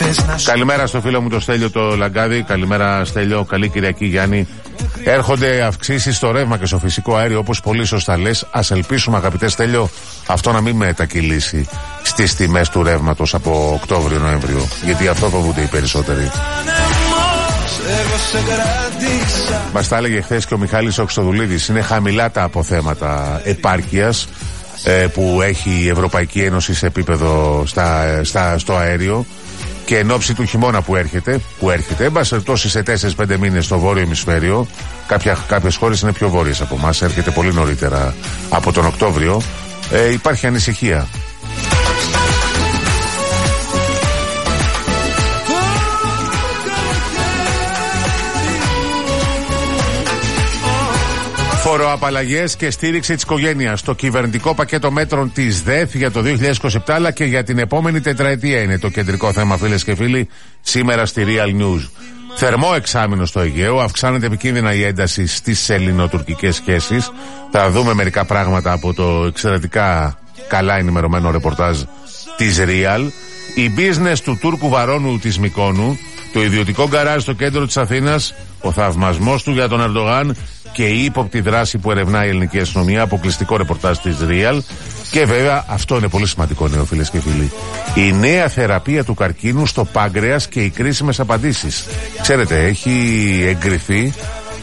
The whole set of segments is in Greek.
Καλημέρα στο φίλο μου το Στέλιο το Λαγκάδι. Καλημέρα Στέλιο, καλή Κυριακή Γιάννη. Έρχονται αυξήσεις στο ρεύμα και στο φυσικό αέριο, όπως πολύ σωστά λες. Ας ελπίσουμε, αγαπητέ Στέλιο, αυτό να μην μετακυλήσει στις τιμές του ρεύματος από Οκτώβριο-Νοέμβριο. Γιατί αυτό φοβούνται οι περισσότεροι. Μας τα έλεγε χθες και ο Μιχάλης Οξοδουλίδης. Είναι χαμηλά τα αποθέματα επάρκειας που έχει η Ευρωπαϊκή Ένωση σε επίπεδο στο αέριο. Και εν ώψη του χειμώνα που έρχεται, εν πάση περιπτώσει σε 4-5 μήνες στο βόρειο ημισφαίριο, κάποιες χώρες είναι πιο βόρειες από εμάς, έρχεται πολύ νωρίτερα από τον Οκτώβριο, υπάρχει ανησυχία. Φοροαπαλλαγές και στήριξη της οικογένειας. Το κυβερνητικό πακέτο μέτρων της ΔΕΘ για το 2027 αλλά και για την επόμενη τετραετία είναι το κεντρικό θέμα, φίλες και φίλοι, σήμερα στη Real News. Θερμό εξάμηνο στο Αιγαίο, αυξάνεται επικίνδυνα η ένταση στις ελληνοτουρκικές σχέσεις. Θα δούμε μερικά πράγματα από το εξαιρετικά καλά ενημερωμένο ρεπορτάζ της Real. Η business του Τούρκου Βαρώνου της Μυκόνου, το ιδιωτικό γκαράζ στο κέντρο της Αθήνας, ο θαυμασμός του για τον Ερντογάν και η ύποπτη δράση που ερευνά η ελληνική αστυνομία, αποκλειστικό ρεπορτάζ της Real. Και βέβαια αυτό είναι πολύ σημαντικό νέο, φίλες και φίλοι, η νέα θεραπεία του καρκίνου στο πάγκρεας και οι κρίσιμες απαντήσεις. Ξέρετε, έχει εγκριθεί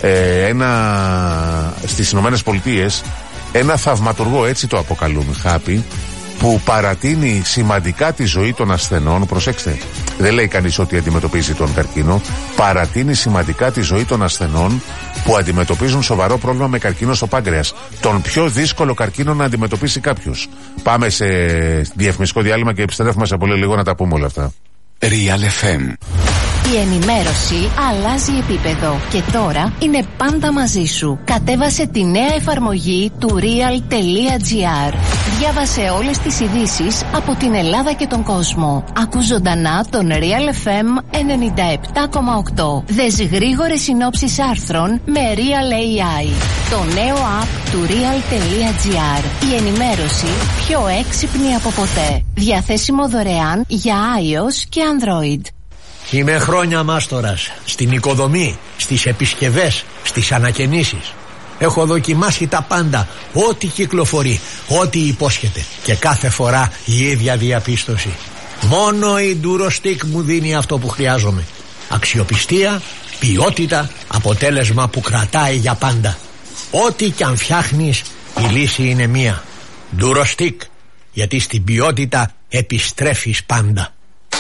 στις Ηνωμένες Πολιτείες ένα θαυματουργό, έτσι το αποκαλούν, χάπι, που παρατείνει σημαντικά τη ζωή των ασθενών. Προσέξτε, δεν λέει κανείς ότι αντιμετωπίζει τον καρκίνο. Παρατείνει σημαντικά τη ζωή των ασθενών που αντιμετωπίζουν σοβαρό πρόβλημα με καρκίνο στο πάγκρεας. Τον πιο δύσκολο καρκίνο να αντιμετωπίσει κάποιος. Πάμε σε διαφημιστικό διάλειμμα και επιστρέφουμε σε πολύ λίγο να τα πούμε όλα αυτά. Real FM. Η ενημέρωση αλλάζει επίπεδο και τώρα είναι πάντα μαζί σου. Κατέβασε τη νέα εφαρμογή του real.gr. Διάβασε όλες τις ειδήσεις από την Ελλάδα και τον κόσμο. Ακού ζωντανά τον Real FM 97,8. Δες γρήγορες συνόψεις άρθρων με Real AI. Το νέο app του real.gr. Η ενημέρωση πιο έξυπνη από ποτέ. Διαθέσιμο δωρεάν για iOS και Android. Είμαι χρόνια μάστορας στην οικοδομή, στις επισκευές, στις ανακαινήσεις. Έχω δοκιμάσει τα πάντα, ό,τι κυκλοφορεί, ό,τι υπόσχεται. Και κάθε φορά η ίδια διαπίστωση. Μόνο η Durostec μου δίνει αυτό που χρειάζομαι. Αξιοπιστία, ποιότητα, αποτέλεσμα που κρατάει για πάντα. Ό,τι κι αν φτιάχνεις, η λύση είναι μία. Durostec, γιατί στην ποιότητα επιστρέφεις πάντα.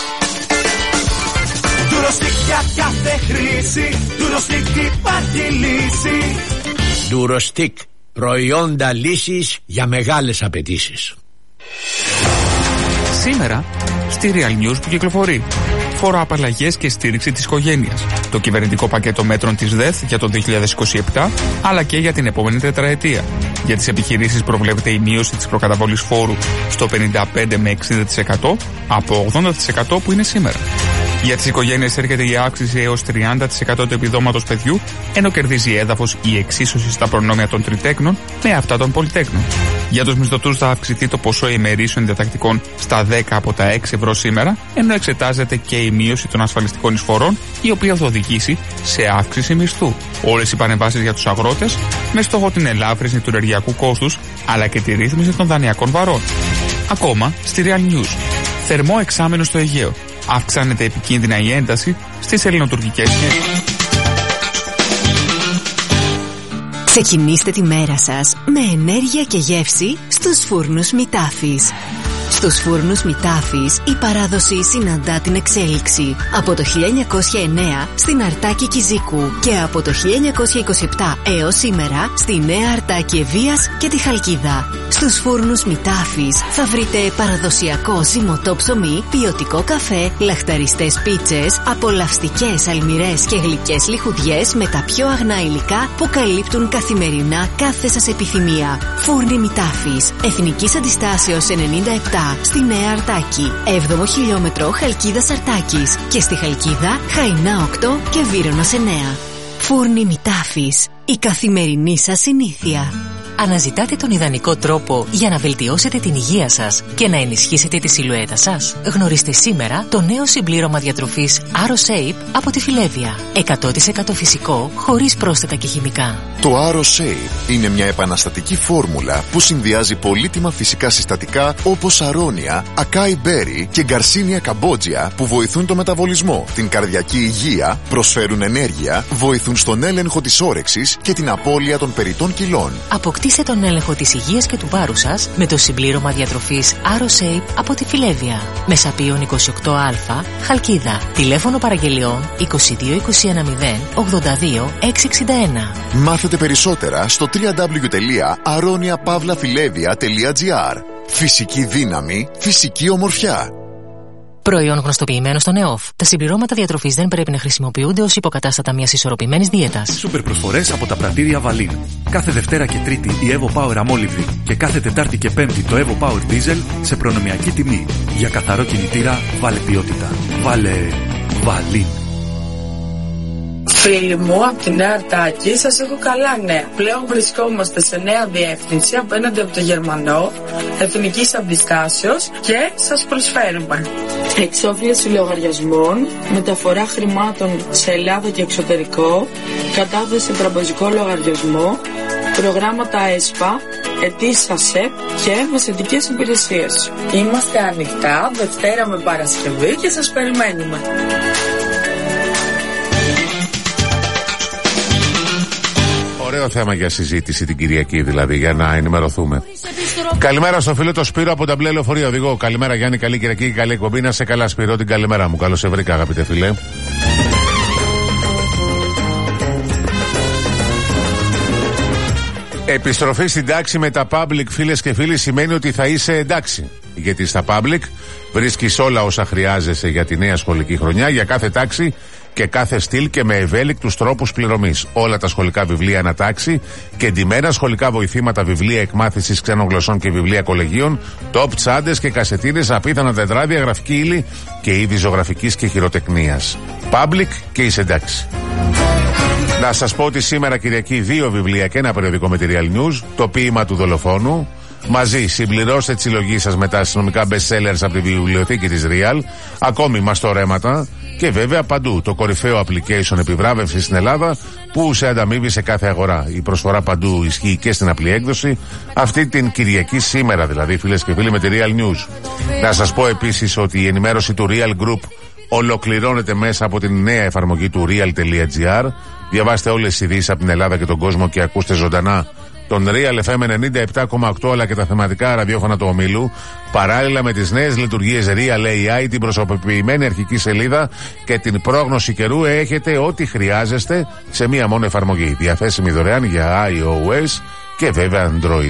Durostec για κάθε χρήση, Durostec υπάρχει λύση. Durostec, προϊόντα λύσης για μεγάλες απαιτήσεις. Σήμερα στη Real News που κυκλοφορεί. Φοροαπαλλαγές και στήριξη της οικογένειας. Το κυβερνητικό πακέτο μέτρων της ΔΕΘ για το 2027 αλλά και για την επόμενη τετραετία. Για τις επιχειρήσεις προβλέπεται η μείωση της προκαταβολής φόρου στο 55 με 60% από 80% που είναι σήμερα. Για τις οικογένειες έρχεται η αύξηση έως 30% του επιδόματος παιδιού, ενώ κερδίζει έδαφος η εξίσωση στα προνόμια των τριτέκνων με αυτά των πολυτέκνων. Για τους μισθωτούς θα αυξηθεί το ποσό ημερήσεων διατακτικών στα 10 από τα 6 ευρώ σήμερα, ενώ εξετάζεται και η μείωση των ασφαλιστικών εισφορών, η οποία θα οδηγήσει σε αύξηση μισθού. Όλες οι παρεμβάσεις για τους αγρότες, με στόχο την ελάφρυνση του ενεργειακού κόστους, αλλά και τη ρύθμιση των δανειακών βαρών. Ακόμα στη Real News. Θερμό εξάμηνο στο Αιγαίο. Αυξάνεται επικίνδυνα η ένταση στις ελληνοτουρκικές σχέσεις. Ξεκινήστε τη μέρα σας με ενέργεια και γεύση στους φούρνους Μητάφης. Στους φούρνους Μητάφης η παράδοση συναντά την εξέλιξη. Από το 1909 στην Αρτάκη Κιζίκου και από το 1927 έως σήμερα στη Νέα Αρτάκη Ευβοίας και τη Χαλκίδα. Στους φούρνους Μητάφης θα βρείτε παραδοσιακό ζυμωτό ψωμί, ποιοτικό καφέ, λαχταριστές πίτσες, απολαυστικές αλμυρές και γλυκές λιχουδιές με τα πιο αγνά υλικά που καλύπτουν καθημερινά κάθε σας επιθυμία. Φούρνοι Μητάφης, Εθνικής Αντιστάσεως 97 στη Νέα Αρτάκη, 7ο χιλιόμετρο Χαλκίδας Αρτάκης και στη Χαλκίδα Χαϊνά 8 και Βύρωνος 9. Φούρνοι Μητάφης, η καθημερινή σας συνήθεια. Αναζητάτε τον ιδανικό τρόπο για να βελτιώσετε την υγεία σας και να ενισχύσετε τη σιλουέτα σας? Γνωρίστε σήμερα το νέο συμπλήρωμα διατροφής AroShape από τη Φιλέβια. 100% φυσικό, χωρίς πρόσθετα και χημικά. Το AroShape είναι μια επαναστατική φόρμουλα που συνδυάζει πολύτιμα φυσικά συστατικά όπως αρώνια, ακάι μπέρι και γκαρσίνια καμπότζια που βοηθούν το μεταβολισμό, την καρδιακή υγεία, προσφέρουν ενέργεια, βοηθούν στον έλεγχο της όρεξης και την απώλεια των περιττών κιλών. Αποκτήστε τον έλεγχο της υγείας και του βάρους σας με το συμπλήρωμα διατροφής AroShape από τη Φιλέβια. Μεσαπίων 28α, Χαλκίδα. Τηλέφωνο παραγγελιών 22 210 82 661. Μάθετε περισσότερα στο www.aroniapavlafilevia.gr. Φυσική δύναμη, φυσική ομορφιά. Προϊόν γνωστοποιημένο στον ΕΟΦ. Τα συμπληρώματα διατροφής δεν πρέπει να χρησιμοποιούνται ως υποκατάστατα μιας ισορροπημένης δίαιτας. Σούπερ προσφορές από τα πρατήρια Βαλίν. Κάθε Δευτέρα και Τρίτη η Evo Power αμόλυβδη και κάθε Τετάρτη και Πέμπτη το Evo Power Diesel σε προνομιακή τιμή. Για καθαρό κινητήρα βάλε ποιότητα. Βάλε Βαλίν. Φίλοι μου, από τη Νέα Αρτάκη σας έχω καλά νέα. Πλέον βρισκόμαστε σε νέα διεύθυνση απέναντι από το Γερμανό, εθνικής αντιστάσεως και σας προσφέρουμε εξόφληση λογαριασμών, μεταφορά χρημάτων σε Ελλάδα και εξωτερικό, κατάθεση σε τραπεζικό λογαριασμό, προγράμματα ΕΣΠΑ, αιτήσεις ΑΣΕΠ και μεσαιτικές υπηρεσίες. Είμαστε ανοιχτά Δευτέρα με Παρασκευή και σας περιμένουμε. Ωραίο θέμα για συζήτηση την Κυριακή, δηλαδή, για να ενημερωθούμε. Καλημέρα στο φίλο το Σπύρο από τα μπλε λεωφορεία οδηγό. Καλημέρα Γιάννη, καλή Κυριακή και καλή εκπομπή. Να σε καλά, Σπύρο, την καλημέρα μου. Καλώς σε βρήκα, αγαπητέ φίλε. Επιστροφή στην τάξη με τα public, φίλες και φίλοι, σημαίνει ότι θα είσαι εντάξει. Γιατί στα public βρίσκεις όλα όσα χρειάζεσαι για τη νέα σχολική χρονιά, για κάθε τάξη και κάθε στυλ και με ευέλικτους τρόπους πληρωμής. Όλα τα σχολικά βιβλία ανατάξη και εντυμένα σχολικά βοηθήματα, βιβλία εκμάθησης ξένων γλωσσών και βιβλία κολεγίων, top τσάντες και κασετίνες, απίθανα τετράδια, γραφική ύλη και είδη ζωγραφικής και χειροτεχνίας. Public και είσαι εντάξει. Να σας πω ότι σήμερα Κυριακή 2 βιβλία και ένα περιοδικό με τη Real News, το ποίημα του δολοφόνου. Μαζί συμπληρώστε τη συλλογή σας με τα αστυνομικά best sellers από τη βιβλιοθήκη της Real, ακόμη μαστορέματα και βέβαια παντού το κορυφαίο application επιβράβευσης στην Ελλάδα που σε ανταμείβει σε κάθε αγορά. Η προσφορά παντού ισχύει και στην απλή έκδοση, αυτή την Κυριακή σήμερα δηλαδή, φίλες και φίλοι, με τη Real News. Να σας πω επίσης ότι η ενημέρωση του Real Group ολοκληρώνεται μέσα από την νέα εφαρμογή του real.gr. Διαβάστε όλες τις ειδήσεις από την Ελλάδα και τον κόσμο και ακούστε ζωντανά τον Real FM 97,8 αλλά και τα θεματικά ραδιόφωνα του ομίλου, παράλληλα με τις νέες λειτουργίες Real AI, την προσωποποιημένη αρχική σελίδα και την πρόγνωση καιρού. Έχετε ό,τι χρειάζεστε σε μία μόνο εφαρμογή, διαθέσιμη δωρεάν για iOS και βέβαια Android.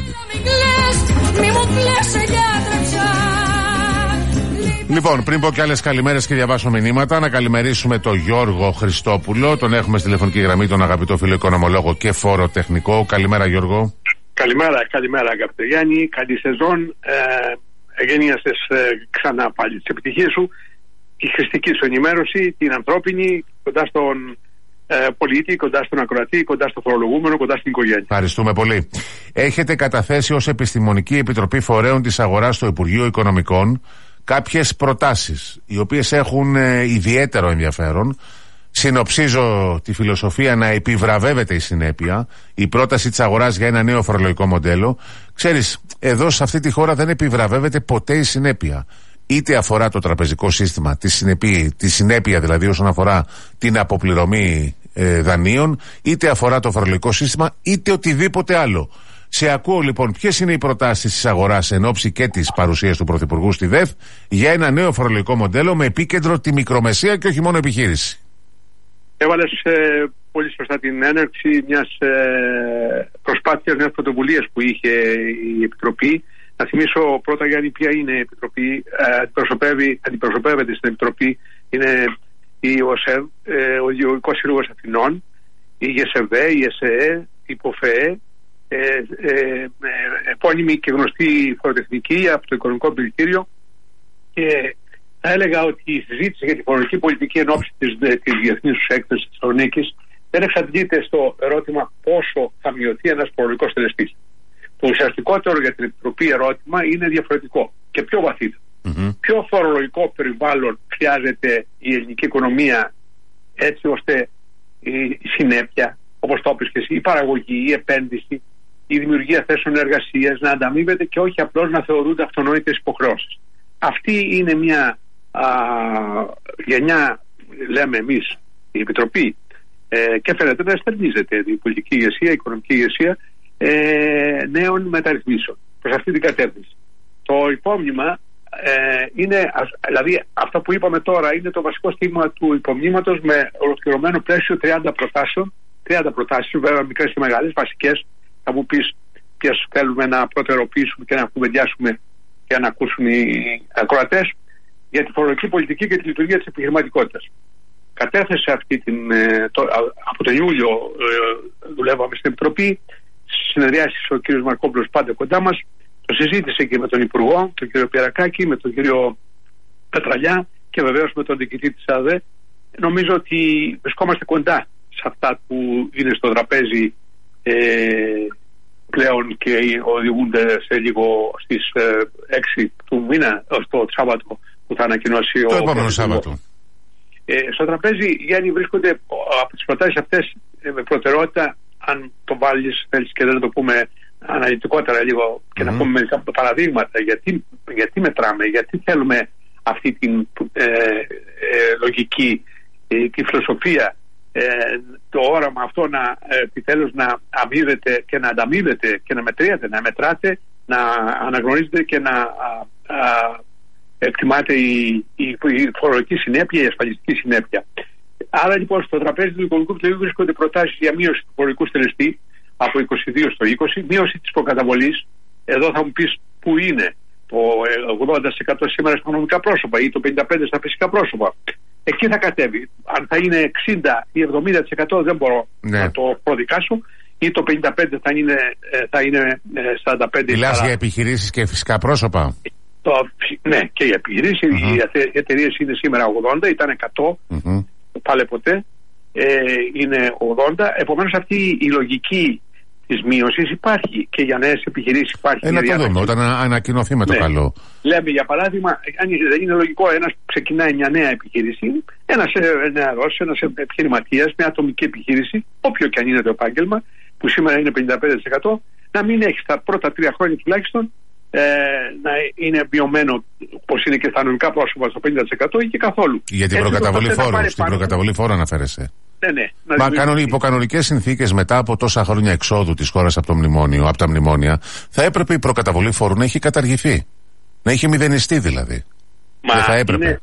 Λοιπόν, πριν πω και άλλες καλημέρες και διαβάσω μηνύματα, να καλημερίσουμε τον Γιώργο Χριστόπουλο. Τον έχουμε στη τηλεφωνική γραμμή, τον αγαπητό φίλο οικονομολόγο και φοροτεχνικό. Καλημέρα, Γιώργο. Καλημέρα, αγαπητέ Γιάννη. Καλή σεζόν. Εγένειασες ξανά πάλι τις επιτυχίες σου. Η χρηστική σου ενημέρωση, την ανθρώπινη, κοντά στον πολίτη, κοντά στον ακροατή, κοντά στο φορολογούμενο, κοντά στην οικογένεια. Ευχαριστούμε πολύ. Έχετε καταθέσει ως Επιστημονική Επιτροπή Φορέων της Αγοράς στο Υπουργείο Οικονομικών κάποιες προτάσεις, οι οποίες έχουν ιδιαίτερο ενδιαφέρον. Συνοψίζω τη φιλοσοφία να επιβραβεύεται η συνέπεια, η πρόταση της αγοράς για ένα νέο φορολογικό μοντέλο. Ξέρεις, εδώ σε αυτή τη χώρα δεν επιβραβεύεται ποτέ η συνέπεια. Είτε αφορά το τραπεζικό σύστημα, τη συνέπεια δηλαδή όσον αφορά την αποπληρωμή δανείων, είτε αφορά το φορολογικό σύστημα, είτε οτιδήποτε άλλο. Σε ακούω λοιπόν, ποιες είναι οι προτάσεις της αγοράς εν ώψη και της παρουσίας του Πρωθυπουργού στη ΔΕΘ για ένα νέο φορολογικό μοντέλο με επίκεντρο τη μικρομεσαία και όχι μόνο επιχείρηση. Έβαλες πολύ σωστά την έναρξη μιας προσπάθειας, μιας πρωτοβουλίας που είχε η Επιτροπή. Να θυμίσω πρώτα, Γιάννη, ποια είναι η Επιτροπή. Αντιπροσωπεύεται στην Επιτροπή είναι η ΟΣΕΒ, ο Γεωργικός Σύλλογος Αθηνών, η ΓΕΣΕΒΕ, η ΕΣΕΕ, η ΠΟΦΕΕ, επώνυμη και γνωστή φοροτεχνική από το Οικονομικό Επιτελείο. Και θα έλεγα ότι η συζήτηση για τη φορολογική πολιτική εν ώψη της διεθνής έκθεσης της Θεσσαλονίκης δεν εξαντλείται στο ερώτημα πόσο θα μειωθεί ένας φορολογικός τελεστής. Το ουσιαστικότερο για την Επιτροπή ερώτημα είναι διαφορετικό και πιο βαθύτερο. Ποιο φορολογικό περιβάλλον χρειάζεται η ελληνική οικονομία έτσι ώστε η συνέπεια, όπως το είπες και εσύ, η παραγωγή, η επένδυση, η δημιουργία θέσεων εργασίας να ανταμείβεται και όχι απλώς να θεωρούνται αυτονόητες υποχρεώσεις. Αυτή είναι μια γενιά, λέμε εμείς, η Επιτροπή, και φαίνεται να εστερνίζεται η πολιτική ηγεσία, η οικονομική ηγεσία νέων μεταρρυθμίσεων προς αυτή την κατεύθυνση. Το υπόμνημα είναι, δηλαδή αυτό που είπαμε τώρα είναι το βασικό στίγμα του υπομνήματος με ολοκληρωμένο πλαίσιο 30 προτάσεων. 30 προτάσεις, βέβαια μικρές και μεγάλες, βασικές. Θα μου πεις ποιες θέλουμε να προτεραιοποιήσουμε και να κουβεντιάσουμε και να ακούσουν οι ακροατές για τη φορολογική πολιτική και τη λειτουργία της επιχειρηματικότητας. Κατέθεσε αυτή από τον Ιούλιο δουλεύαμε στην Επιτροπή, στις συνεδριάσεις ο κ. Μαρκόπουλος πάντα κοντά μας, το συζήτησε και με τον Υπουργό, τον κ. Πιερακάκη, με τον κ. Πετραλιά και βεβαίως με τον διοικητή της ΑΔΕ. Νομίζω ότι βρισκόμαστε κοντά σε αυτά που είναι στο τραπέζι πλέον και οδηγούνται σε λίγο στις 6 του μήνα, στο Σάββατο που θα ανακοινώσει το επόμενο Σάββατο. Στο τραπέζι, Γιάννη, βρίσκονται από τις προτάσεις αυτές με προτεραιότητα, αν το βάλεις θέλεις και δεν το πούμε αναλυτικότερα λίγο και να πούμε μερικά παραδείγματα γιατί μετράμε, γιατί θέλουμε αυτή την λογική, τη φιλοσοφία, το όραμα αυτό να επιτέλους να αμείβεται και να ανταμείβεται και να μετριέται, να μετράται, να αναγνωρίζεται και να εκτιμάται η φορολογική συνέπεια, η ασφαλιστική συνέπεια. Άρα λοιπόν στο τραπέζι του Οικονομικού Επιτελείου βρίσκονται προτάσεις για μείωση του φορολογικού στελεστή από 22 στο 20, μείωση της προκαταβολής. Εδώ θα μου πεις που είναι το 80% σήμερα στα νομικά πρόσωπα ή το 55% στα φυσικά πρόσωπα. Εκεί θα κατέβει. Αν θα είναι 60 ή 70% δεν μπορώ να το προδικάσω, ή το 55% θα είναι 45%. Μιλάς για επιχειρήσεις και φυσικά πρόσωπα. Ναι, και οι επιχειρήσεις. Οι εταιρείες είναι σήμερα 80, ήταν 100, πάλι ποτέ. Είναι 80. Επομένως αυτή η λογική της μείωσης υπάρχει και για νέες επιχειρήσεις υπάρχει. Να το δούμε όταν ανακοινωθεί με το καλό. Λέμε για παράδειγμα, αν δεν είναι λογικό ένας που ξεκινάει μια νέα επιχείρηση, ένας νεαρός, ένας επιχειρηματίας, μια ατομική επιχείρηση, όποιο και αν είναι το επάγγελμα, που σήμερα είναι 55%, να μην έχει στα πρώτα 3 χρόνια τουλάχιστον να είναι βιωμένο όπως είναι και στα νομικά πρόσωπα στο 50% ή και καθόλου. Για την προκαταβολή φόρου. Στην προκαταβολή φόρου αναφέρεσαι. Ναι. Μα υπό κανονικές συνθήκες, μετά από τόσα χρόνια εξόδου της χώρας από τα μνημόνια, θα έπρεπε η προκαταβολή φόρου να έχει καταργηθεί. Να έχει μηδενιστεί δηλαδή. Δεν θα έπρεπε.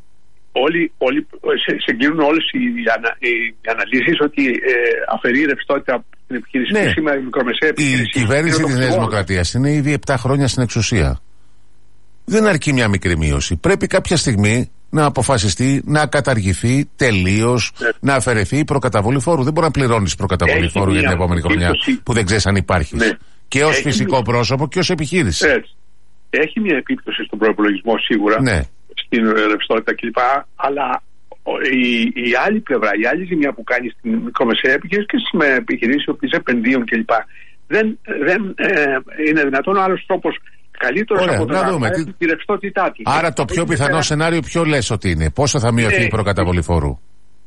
Συγκλίνουν όλες οι αναλύσεις ότι αφαιρεί ρευστότητα από την επιχείρηση που σήμερα η μικρομεσαία επιχείρηση. Η κυβέρνηση της Νέας Δημοκρατίας είναι ήδη 7 χρόνια στην εξουσία. Δεν αρκεί μια μικρή μείωση. Πρέπει κάποια στιγμή να αποφασιστεί να καταργηθεί τελείως, να αφαιρεθεί η προκαταβολή φόρου. Δεν μπορεί να πληρώνεις προκαταβολή φόρου για την επόμενη χρονιά που δεν ξέρεις αν υπάρχει. Και ως φυσικό πρόσωπο και ως επιχείρηση. Έχει μια επίπτωση στον προϋπολογισμό σίγουρα, στην ρευστότητα κλπ. Αλλά η άλλη πλευρά, η άλλη ζημιά που κάνει στην μικρομεσαία επιχείρηση και στις επιχειρήσεις που επενδύουν κλπ. Δεν είναι δυνατόν ο άλλος τρόπος καλύτερος από το να τη ρευστότητά του. Άρα το πιο πιθανό σενάριο ποιο λες ότι είναι? Πόσο θα μειωθεί η προκαταβολή φόρου?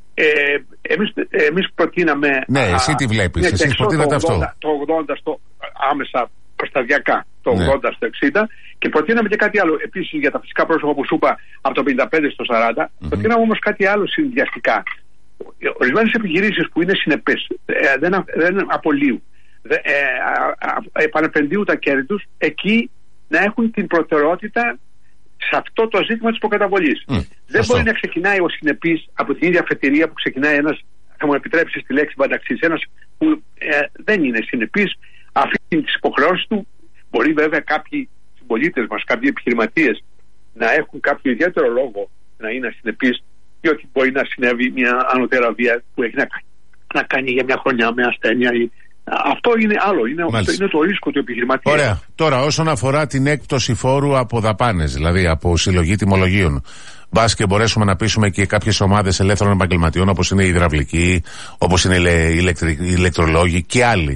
Εμείς προτείναμε... Ναι, εσύ τι βλέπεις, εσείς προτείνατε αυτό. Το 80 στο άμεσα σταδιακά, το 80 στο 60 και προτείναμε και κάτι άλλο. Επίσης για τα φυσικά πρόσωπα που σου είπα από το 55 στο 40, προτείναμε όμως κάτι άλλο συνδυαστικά. Ορισμένες επιχειρήσεις που είναι συνεπές, δεν απολύουν, επανεπενδύουν τα κέρδη τους, εκεί να έχουν την προτεραιότητα σε αυτό το ζήτημα της προκαταβολής. Δεν μπορεί να ξεκινάει ο συνεπής από την ίδια αφετηρία που ξεκινάει ένας, θα μου επιτρέψεις τη λέξη μπανταξής, ένας που δεν είναι συνεπής, αφήνει τις υποχρεώσεις του. Μπορεί βέβαια κάποιοι συμπολίτες μας, κάποιοι επιχειρηματίες να έχουν κάποιο ιδιαίτερο λόγο να είναι ασυνεπείς, διότι μπορεί να συνέβη μια ανωτέρα βία που έχει να κάνει για μια χρονιά με ασθένεια. Αυτό είναι άλλο, είναι το ρίσκο του επιχειρηματία. Ωραία. Τώρα όσον αφορά την έκπτωση φόρου από δαπάνες, δηλαδή από συλλογή τιμολογίων, μπας και μπορέσουμε να πείσουμε και κάποιες ομάδες ελεύθερων επαγγελματιών όπως είναι οι υδραυλικοί, όπως είναι οι ηλεκτρολόγοι και άλλοι,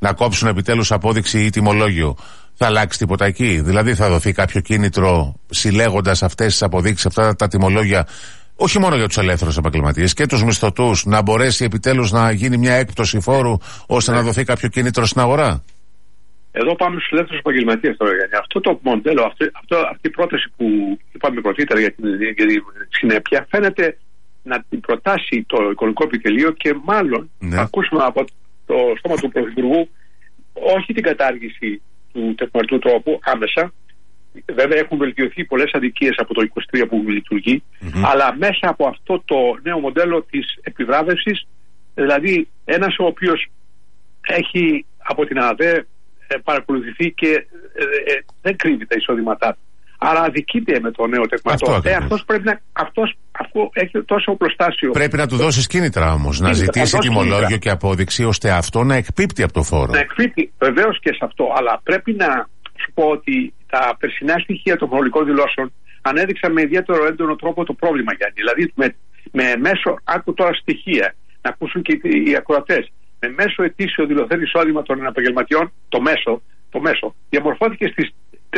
να κόψουν επιτέλους απόδειξη ή τιμολόγιο. Θα αλλάξει τίποτα εκεί? Δηλαδή θα δοθεί κάποιο κίνητρο συλλέγοντας αυτές τις αποδείξεις, αυτά τα τιμολόγια, όχι μόνο για τους ελεύθερους επαγγελματίες και τους μισθωτούς, να μπορέσει επιτέλους να γίνει μια έκπτωση φόρου ώστε να δοθεί κάποιο κίνητρο στην αγορά? Εδώ πάμε στους ελεύθερους επαγγελματίες τώρα, Γιάννη. Αυτό το μοντέλο, αυτή η πρόταση που είπαμε πρωτήτερα για την συνέπεια, φαίνεται να την προτάσει το Οικονομικό Επιτελείο και μάλλον θα ακούσουμε από το στόμα του Πρωθυπουργού όχι την κατάργηση του τεκμαρτού τρόπου άμεσα. Βέβαια έχουν βελτιωθεί πολλές αδικίες από το 23 που λειτουργεί, αλλά μέσα από αυτό το νέο μοντέλο της επιβράβευσης, δηλαδή ένας ο οποίος έχει από την ΑΔΕ παρακολουθηθεί και δεν κρύβει τα εισόδηματά του. Άρα αδικείται με το νέο τεκμαρτό. Αυτός πρέπει να. Αφού έχει τόσο οπλοστάσιο. Πρέπει να του δώσεις κίνητρα όμως, να ζητήσει τιμολόγιο και απόδειξη ώστε αυτό να εκπίπτει από το φόρο. Να εκπίπτει βεβαίως και σε αυτό, αλλά πρέπει να σου πω ότι τα περσινά στοιχεία των φορολογικών δηλώσεων ανέδειξαν με ιδιαίτερο έντονο τρόπο το πρόβλημα, Γιάννη. Δηλαδή με μέσο, άκου τώρα στοιχεία, να ακούσουν και οι ακροατές. Με μέσο ετήσιο δηλωθέν εισόδημα των επαγγελματιών, το μέσο διαμορφώθηκε στις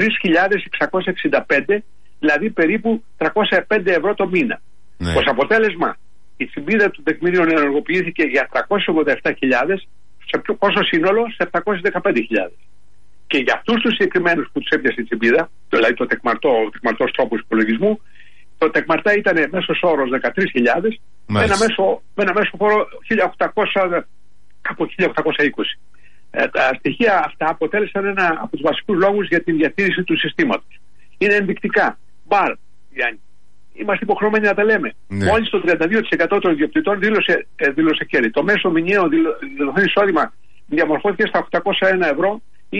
3.665, δηλαδή περίπου 305 ευρώ το μήνα. Ναι. Ως αποτέλεσμα, η τσιμπίδα του τεκμηρίων ενεργοποιήθηκε για 387.000, σε πόσο σύνολο? Σε 715.000. Και για αυτούς τους συγκεκριμένους που τους έπιασε η τσιμπίδα, δηλαδή ο τεκμαρτός τρόπος υπολογισμού, το τεκμαρτά ήταν μέσος όρος 13.000, με ένα μέσο φόρο 1.800, από 1.820. Τα στοιχεία αυτά αποτέλεσαν ένα από τους βασικούς λόγους για την διατήρηση του συστήματος. Είναι ενδεικτικά. Γιάννη, είμαστε υποχρεωμένοι να τα λέμε. Ναι. Μόλις το 32% των ιδιοκτητών δήλωσε κέρδη. Το μέσο μηνιαίο δηλωθέν εισόδημα διαμορφώθηκε στα 801 ευρώ ή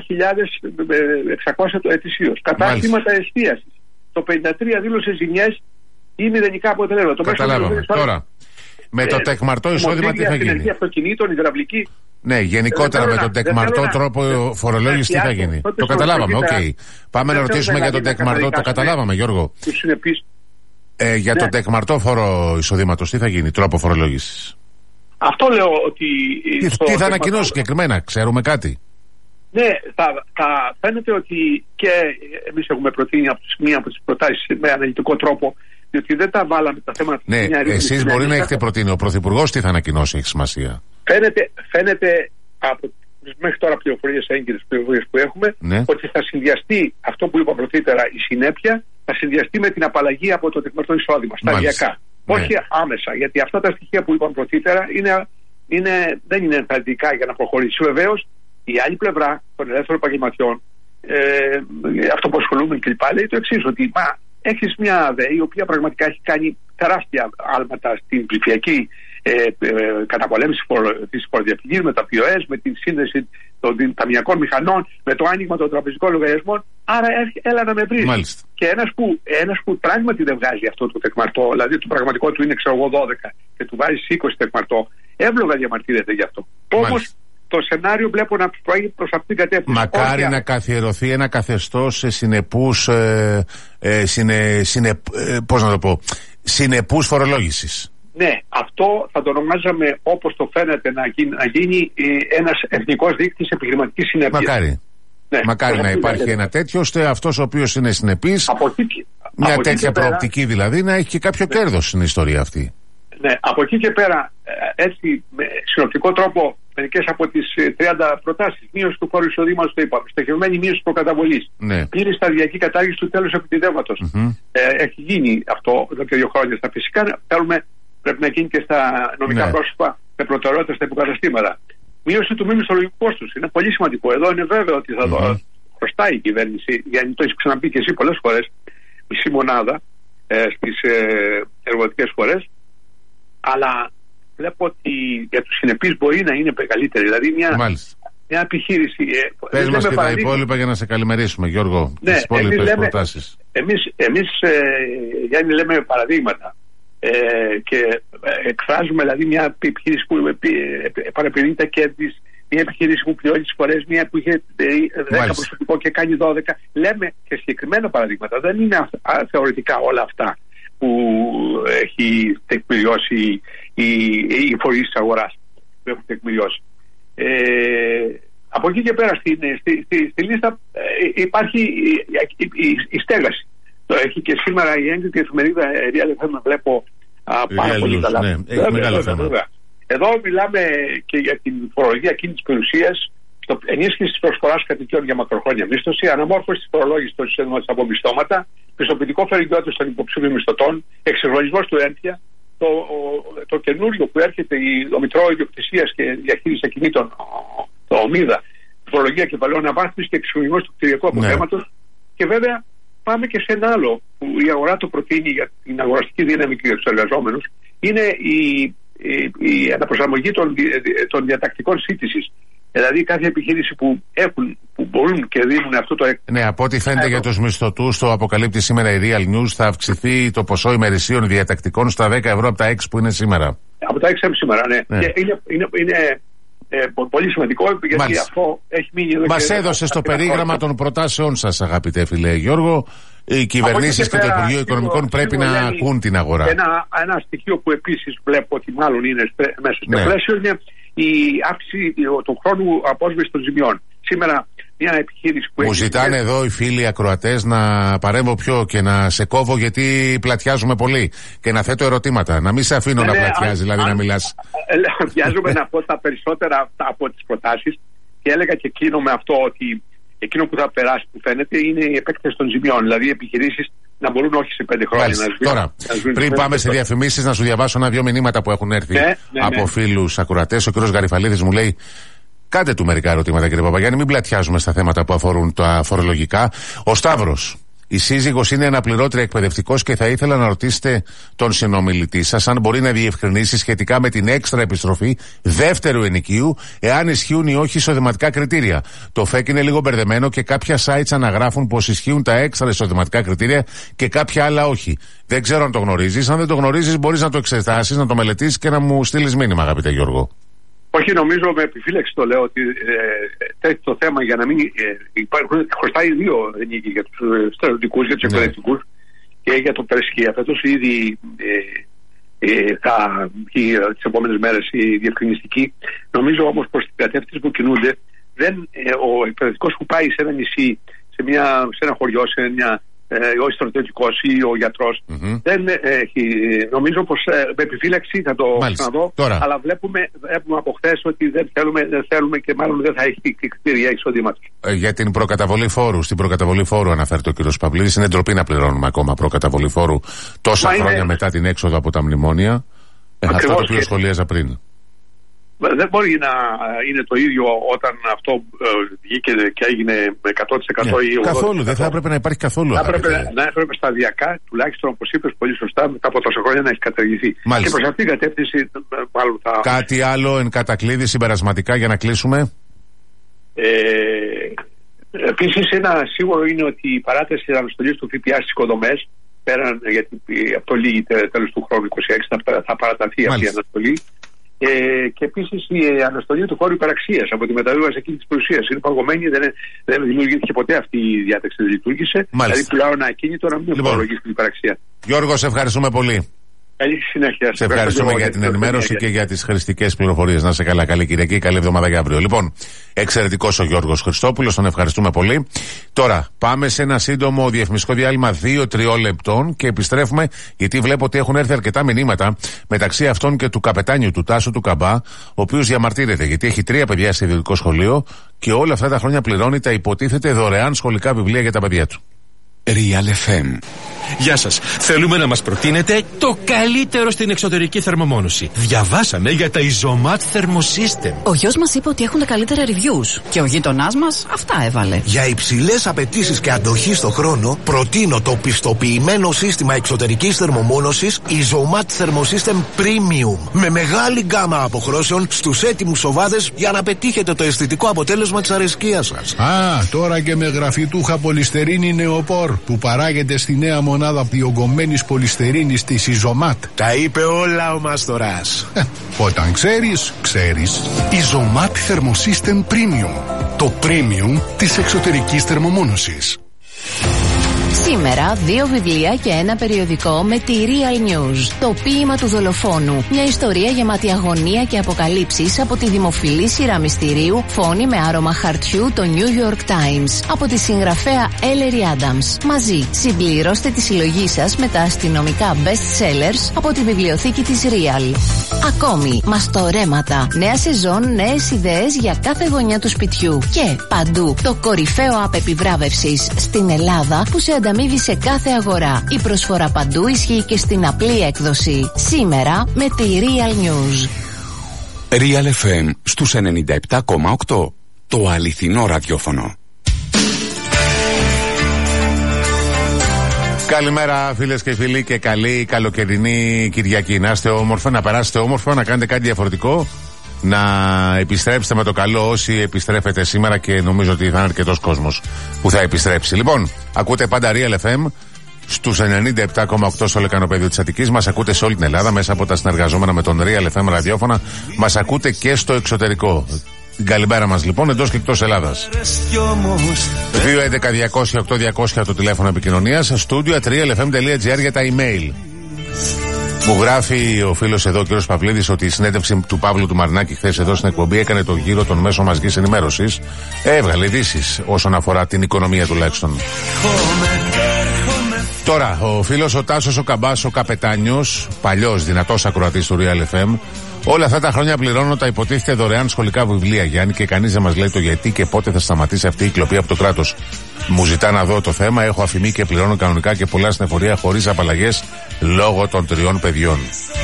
9.600 το ετησίως. Κατάστηματα εστίασης. Το 53% δήλωσε ζημιές ή μηδενικά αποτελέσματα. Καταλάβαμε. Τώρα, με το τεκμαρτό εισόδημα τι θα γίνει? Αυτοκινήτων, υδραυλική. Ναι, γενικότερα με τον τεκμαρτό τρόπο φορολόγηση τι θα γίνει? Το καταλάβαμε, οκ. Πάμε να ρωτήσουμε για τον τεκμαρτό, το καταλάβαμε, Γιώργο. Για τον τεκμαρτό φόρο εισοδήματος τι θα γίνει, τρόπο φορολόγησης? Αυτό λέω ότι. Τι θα ανακοινώσει συγκεκριμένα, ξέρουμε κάτι? Ναι, θα φαίνεται ότι και εμείς έχουμε προτείνει μία από τις προτάσεις με αναλυτικό τρόπο, διότι δεν τα βάλαμε τα θέματα. Ναι, εσείς μπορεί να έχετε προτείνει. Ο Πρωθυπουργός τι θα ανακοινώσει, έχει σημασία? Φαίνεται από μέχρι τώρα πληροφορίες έγκυρες που έχουμε, ναι, ότι θα συνδυαστεί αυτό που είπα πρωτήτερα, η συνέπεια, θα συνδυαστεί με την απαλλαγή από το τεκμαρτό εισόδημα, σταδιακά. Όχι άμεσα, γιατί αυτά τα στοιχεία που είπαμε πρωτήτερα δεν είναι ενθαρρυντικά για να προχωρήσει. Βεβαίως, η άλλη πλευρά των ελεύθερων επαγγελματιών, αυτό που ασχολούμαι κλπ., λέει το εξής, ότι έχεις μια ΑΔΕ η οποία πραγματικά έχει κάνει τεράστια άλματα στην ψηφιακή καταπολέμηση της φοροδιαφυγής, με τα POS, με την σύνδεση των ταμιακών μηχανών, με το άνοιγμα των τραπεζικών λογαριασμών. Άρα έλα να με βρεις. Και ένας που πράγματι δεν βγάζει αυτό το τεκμαρτό, δηλαδή το πραγματικό του είναι 12 και του βάζει 20 τεκμαρτό, εύλογα διαμαρτύρεται γι' αυτό. Όμως το σενάριο βλέπω να προάγει προς αυτήν την κατεύθυνση. Μακάρι να καθιερωθεί ένα καθεστώς συνεπούς φορολόγησης. Ναι, αυτό θα το ονομάζαμε, όπως το φαίνεται να γίνει ένας εθνικός δείκτης επιχειρηματικής συνέπειας. Μακάρι. Ναι, μακάρι να υπάρχει ένα τέτοιο, ώστε αυτός ο οποίος είναι συνεπής, μια τέτοια προοπτική δηλαδή, να έχει και κάποιο κέρδος στην ιστορία αυτή. Ναι, από εκεί και πέρα, έτσι με συνοπτικό τρόπο, μερικές από τις 30 προτάσεις, μείωση του φόρου εισοδήματος, το είπαμε, στοχευμένη μείωση προκαταβολής, πλήρη σταδιακή κατάργηση του τέλους επιτιδεύματος. Έχει γίνει αυτό εδώ και 2 χρόνια. Στα φυσικά πρέπει να γίνει και στα νομικά πρόσωπα με προτεραιότητα στα υποκαταστήματα. Μείωση του μη μισθολογικού κόστους. Είναι πολύ σημαντικό. Εδώ είναι βέβαιο ότι θα το χρωστάει η κυβέρνηση, γιατί το έχει ξαναπεί και εσύ πολλές φορές, μισή μονάδα στις εργοδοτικές φορές. Αλλά βλέπω ότι για τους συνεπείς μπορεί να είναι μεγαλύτερη. Δηλαδή μια επιχείρηση. Πες μας και τα υπόλοιπα για να σε καλημερίσουμε, Γιώργο. Ναι, τις υπόλοιπες προτάσεις. Εμείς Γιάννη, λέμε παραδείγματα. Και εκφράζουμε δηλαδή μια επιχείρηση που παραπληρεί τα κέρδη, μια επιχείρηση που πληρώνει τις φορές, μια που είχε 10 προσωπικό και κάνει 12. Λέμε και συγκεκριμένα παραδείγματα. Δεν είναι θεωρητικά όλα αυτά που έχει τεκμηριώσει οι φορείς της αγοράς που έχουν τεκμηριώσει. Από εκεί και πέρα στη λίστα υπάρχει η στέγαση. Το έχει και σήμερα η έγκριτη εφημερίδα Real FM, βλέπω πάρα πολύ καλά. Ναι, έχει μεγάλο θέμα. Εδώ μιλάμε και για την φορολογία κίνητης περιουσίας, ενίσχυση της προσφοράς κατοικιών για μακροχρόνια μίσθωση, αναμόρφωση της φορολόγησης των εισόδηματος από μισθώματα, πιστοποιητικό φερικιότητας των υποψήφιων μισθωτών, εξυγχρονισμός του ΕΝΤΙΑ, το καινούριο που έρχεται, το Μητρό Ιδιοκτησίας και Διαχείρισης Ακινήτων, το ΟΜΙΔΑ, φορολογία κεφαλαίων, αναβάθμιση και εξυγχρονισμός του κτηριακού αποθέματος. Και βέβαια πάμε και σε ένα άλλο που η αγορά το προτείνει για την αγοραστική δύναμη και για τους εργαζόμενους, είναι η αναπροσαρμογή των διατακτικών σύντησης. Δηλαδή κάθε επιχείρηση που μπορούν και δίνουν αυτό το Ναι, από ό,τι φαίνεται για τους μισθωτούς, το αποκαλύπτει σήμερα η Real News, θα αυξηθεί το ποσό ημερησίων διατακτικών στα 10 ευρώ από τα 6 που είναι σήμερα. Από τα 6 σήμερα, ναι. Και είναι πολύ σημαντικό, γιατί μάλιστα αυτό έχει μείνει εδώ. Μας έδωσε στο περίγραμμα των προτάσεων σας, αγαπητέ φίλε Γιώργο. Οι κυβερνήσεις και το Υπουργείο Οικονομικών πρέπει να ακούν την αγορά. Ένα στοιχείο που επίσης βλέπω ότι μάλλον είναι μέσα στο πλαίσιο είναι η αύξηση του χρόνου απόσβεσης των ζημιών. Σήμερα μια επιχείρηση που μου ζητάνε εδώ οι φίλοι ακροατές να παρέμβω πιο και να σε κόβω, γιατί πλατιάζουμε πολύ, και να θέτω ερωτήματα. Να μην σε αφήνω να πλατιάζει, δηλαδή να μιλάς. Βιάζομαι να πω τα περισσότερα από τις προτάσεις, και έλεγα και εκείνο με αυτό ότι εκείνο που θα περάσει, που φαίνεται, είναι η επέκταση των ζημιών. Δηλαδή οι επιχειρήσεις να μπορούν όχι σε 5 χρόνια να σβήνουν. Τώρα, πριν πάμε σε διαφημίσεις, να σου διαβάσω ένα-δυο μηνύματα που έχουν έρθει από φίλους ακροατές. Ο κ. Γαριφαλίδης μου λέει: κάντε του μερικά ερωτήματα, κύριε Παπαγιάννη, μην πλατιάζουμε στα θέματα που αφορούν τα φορολογικά. Ο Σταύρος: η σύζυγος είναι αναπληρώτρια εκπαιδευτικός και θα ήθελα να ρωτήσετε τον συνομιλητή σας αν μπορεί να διευκρινίσει σχετικά με την έξτρα επιστροφή δεύτερου ενοικίου, εάν ισχύουν ή όχι εισοδηματικά κριτήρια. Το ΦΕΚ είναι λίγο μπερδεμένο και κάποια sites αναγράφουν πως ισχύουν τα έξτρα εισοδηματικά κριτήρια και κάποια άλλα όχι. Δεν ξέρω αν το γνωρίζεις. Αν δεν το γνωρίζεις, μπορείς να το εξετάσεις, να το μελετήσεις και να μου στείλεις μήνυμα, αγαπητέ Γιώργο. Όχι, νομίζω με επιφύλαξη το λέω ότι το θέμα για να μην υπάρχουν, χρωστάει 2 ενίκοι για τους στρατιωτικούς, για τους εκπαιδευτικούς και για το Περσικία. Φέτος ήδη θα βγει τις επόμενες μέρες η διευκρινιστική. Νομίζω όμως προς την κατεύθυνση που κινούνται, ο εκπαιδευτικός που πάει σε ένα νησί, σε ένα χωριό, σε μια ο στρατιωτικός ή ο γιατρός, δεν έχει. Νομίζω πως με επιφύλαξη θα το ξαναδώ. Αλλά βλέπουμε από χθες ότι δεν θέλουμε και μάλλον δεν θα έχει κριτήρια εισοδήματος. Για την προκαταβολή φόρου. Στην προκαταβολή φόρου αναφέρεται ο κ. Παυλίδης. Είναι ντροπή να πληρώνουμε ακόμα προκαταβολή φόρου τόσα χρόνια μετά την έξοδο από τα μνημόνια. Αυτό το οποίο σχολίαζα πριν. Δεν μπορεί να είναι το ίδιο όταν αυτό βγήκε και έγινε με 100% ή 80%. Καθόλου, δεν θα έπρεπε να υπάρχει καθόλου. Να έπρεπε σταδιακά, τουλάχιστον όπως είπες πολύ σωστά, μετά από τόσα χρόνια να έχει καταργηθεί. Μάλιστα. Και προς αυτήν την κατεύθυνση μάλλον θα. Κάτι άλλο εν κατακλείδη συμπερασματικά για να κλείσουμε. Επίσης, ένα σίγουρο είναι ότι η παράταση της αναστολής του ΦΠΑ στις οικοδομές, πέραν γιατί αυτό λύγει τέλος του χρόνου 26, θα παραταθεί αυτή η αναστολή. Και επίσης η αναστολή του φόρου υπεραξίας από τη μεταβίβαση εκείνη της περιουσίας είναι παγωμένη, δεν δημιουργήθηκε ποτέ αυτή η διάταξη, δεν λειτουργήσε. Δηλαδή πουλάω ένα ακίνητο να μην φορολογήσει την υπεραξία. Γιώργο, σε ευχαριστούμε πολύ. Καλή συνέχεια. Σε ευχαριστούμε για την ενημέρωση και για τις χρηστικές πληροφορίες. Να σε καλά, καλή Κυριακή, καλή εβδομάδα για αύριο. Λοιπόν, εξαιρετικός ο Γιώργος Χριστόπουλος, τον ευχαριστούμε πολύ. Τώρα, πάμε σε ένα σύντομο διαφημιστικό διάλειμμα 2-3 λεπτών και επιστρέφουμε, γιατί βλέπω ότι έχουν έρθει αρκετά μηνύματα, μεταξύ αυτών και του καπετάνιου του Τάσου του Καμπά, ο οποίος διαμαρτύρεται γιατί έχει 3 παιδιά σε ιδιωτικό σχολείο και όλα αυτά τα χρόνια πληρώνει τα υποτίθεται δωρεάν σχολικά βιβλία για τα παιδιά του. Real FM. Γεια σας. Θέλουμε να μας προτείνετε το καλύτερο στην εξωτερική θερμομόνωση. Διαβάσαμε για τα Isomat Thermosystem. Ο γιος μας είπε ότι έχουν τα καλύτερα reviews και ο γείτονάς μας αυτά έβαλε. Για υψηλές απαιτήσεις και αντοχή στο χρόνο, προτείνω το πιστοποιημένο σύστημα εξωτερικής θερμομόνωσης Isomat Thermosystem Premium. Με μεγάλη γκάμα αποχρώσεων στους έτοιμους σοβάδες για να πετύχετε το αισθητικό αποτέλεσμα της αρεσκίας σας. Τώρα και με γραφιτούχα πολυστερίνη νεοπόρ που παράγεται στη νέα μονάδα διογκωμένης πολυστερίνης της Isomat. Τα είπε όλα ο Μάστορας. Όταν ξέρεις, ξέρεις. Isomat Thermosystem Premium. Το premium της εξωτερικής θερμομόνωσης. Σήμερα 2 βιβλία και ένα περιοδικό με τη Real News. Το ποίημα του δολοφόνου. Μια ιστορία γεμάτη αγωνία και αποκαλύψεις από τη δημοφιλή σειρά μυστηρίου Φόνη με άρωμα χαρτιού, το New York Times. Από τη συγγραφέα Ellery Adams. Μαζί συμπληρώστε τη συλλογή σας με τα αστυνομικά best sellers από τη βιβλιοθήκη της Real. Ακόμη, μαστορέματα. Νέα σεζόν, νέες ιδέες για κάθε γωνιά του σπιτιού. Και παντού το κορυφαίο app επιβράβευσης στην Ελλάδα που σε ανταμείβει σε κάθε αγορά. Η προσφορά παντού ισχύει και στην απλή έκδοση. Σήμερα με τη Real News. Real FM στους 97,8. Το αληθινό ραδιόφωνο. Καλημέρα φίλες και φίλοι και καλή καλοκαιρινή Κυριακή. Να είστε όμορφα, να περάσετε όμορφα, να κάνετε κάτι διαφορετικό. Να επιστρέψετε με το καλό όσοι επιστρέφετε σήμερα και νομίζω ότι θα είναι αρκετός κόσμος που θα επιστρέψει. Λοιπόν, ακούτε πάντα Real FM στους 97,8 στο λεκανοπέδιο της Αττικής. Μας ακούτε σε όλη την Ελλάδα μέσα από τα συνεργαζόμενα με τον Real FM ραδιόφωνα. Μας ακούτε και στο εξωτερικό. Την καλημέρα μας λοιπόν εντός και εκτός Ελλάδας. 211-200-8200 το τηλέφωνο επικοινωνίας. Studio@realfm.gr για τα email. Μου γράφει ο φίλος εδώ, ο κ. Παυλίδης, ότι η συνέντευξη του Παύλου του Μαρινάκη χθες εδώ στην εκπομπή έκανε το γύρο των μέσων μαζικής ενημέρωσης. Έβγαλε ειδήσεις όσον αφορά την οικονομία τουλάχιστον. Τώρα, ο φίλος ο Τάσος ο Καμπάς, ο Καπετάνιος, παλιός δυνατός ακροατής του Real FM, όλα αυτά τα χρόνια πληρώνω τα υποτίθεται δωρεάν σχολικά βιβλία, Γιάννη, και κανείς δεν μας λέει το γιατί και πότε θα σταματήσει αυτή η κλοπή από το κράτος. Μου ζητά να δω το θέμα, έχω αφημί και πληρώνω κανονικά και πολλά στην εφορία χωρίς απαλλαγές λόγω των 3 παιδιών.